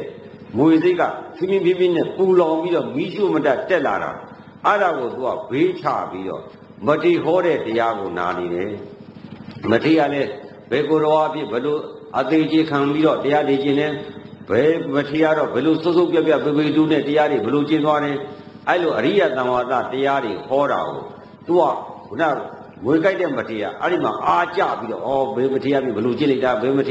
မွေစိတ်ကဖြည်းဖြည်းနဲ့ပူလောင်ပြီးတော့မီးရှို့မတတ်တက်လာတာအဲ့ဒါကိုသူကဘေးချပြီးတော့မထေဟောတဲ့တရားကိုနာနေတယ်မထေရလည်းဘယ်ကိုယ်တော်အဖြစ်ဘယ်လိုအသေးကြီးခံပြီးတော့တရားတွေကျင့်တယ်ဘယ်မထေရတော့ဘယ်လိုစုပ်စုပ်ပြပြပေပေတူးနဲ့တရားတွေဘယ်လိုကျင့်သွားတယ်အဲ့လိုအရိယတန်ဝါဒတရားတွေဟောတာကိုသူကခုနငွေကြိုက်တဲ့မထေရအဲ့ဒီမှာအားကြပြီးတော့ဩဘယ်မထေရပြီဘယ်လိုကျင့်လိုက်တာဘယ်မထေ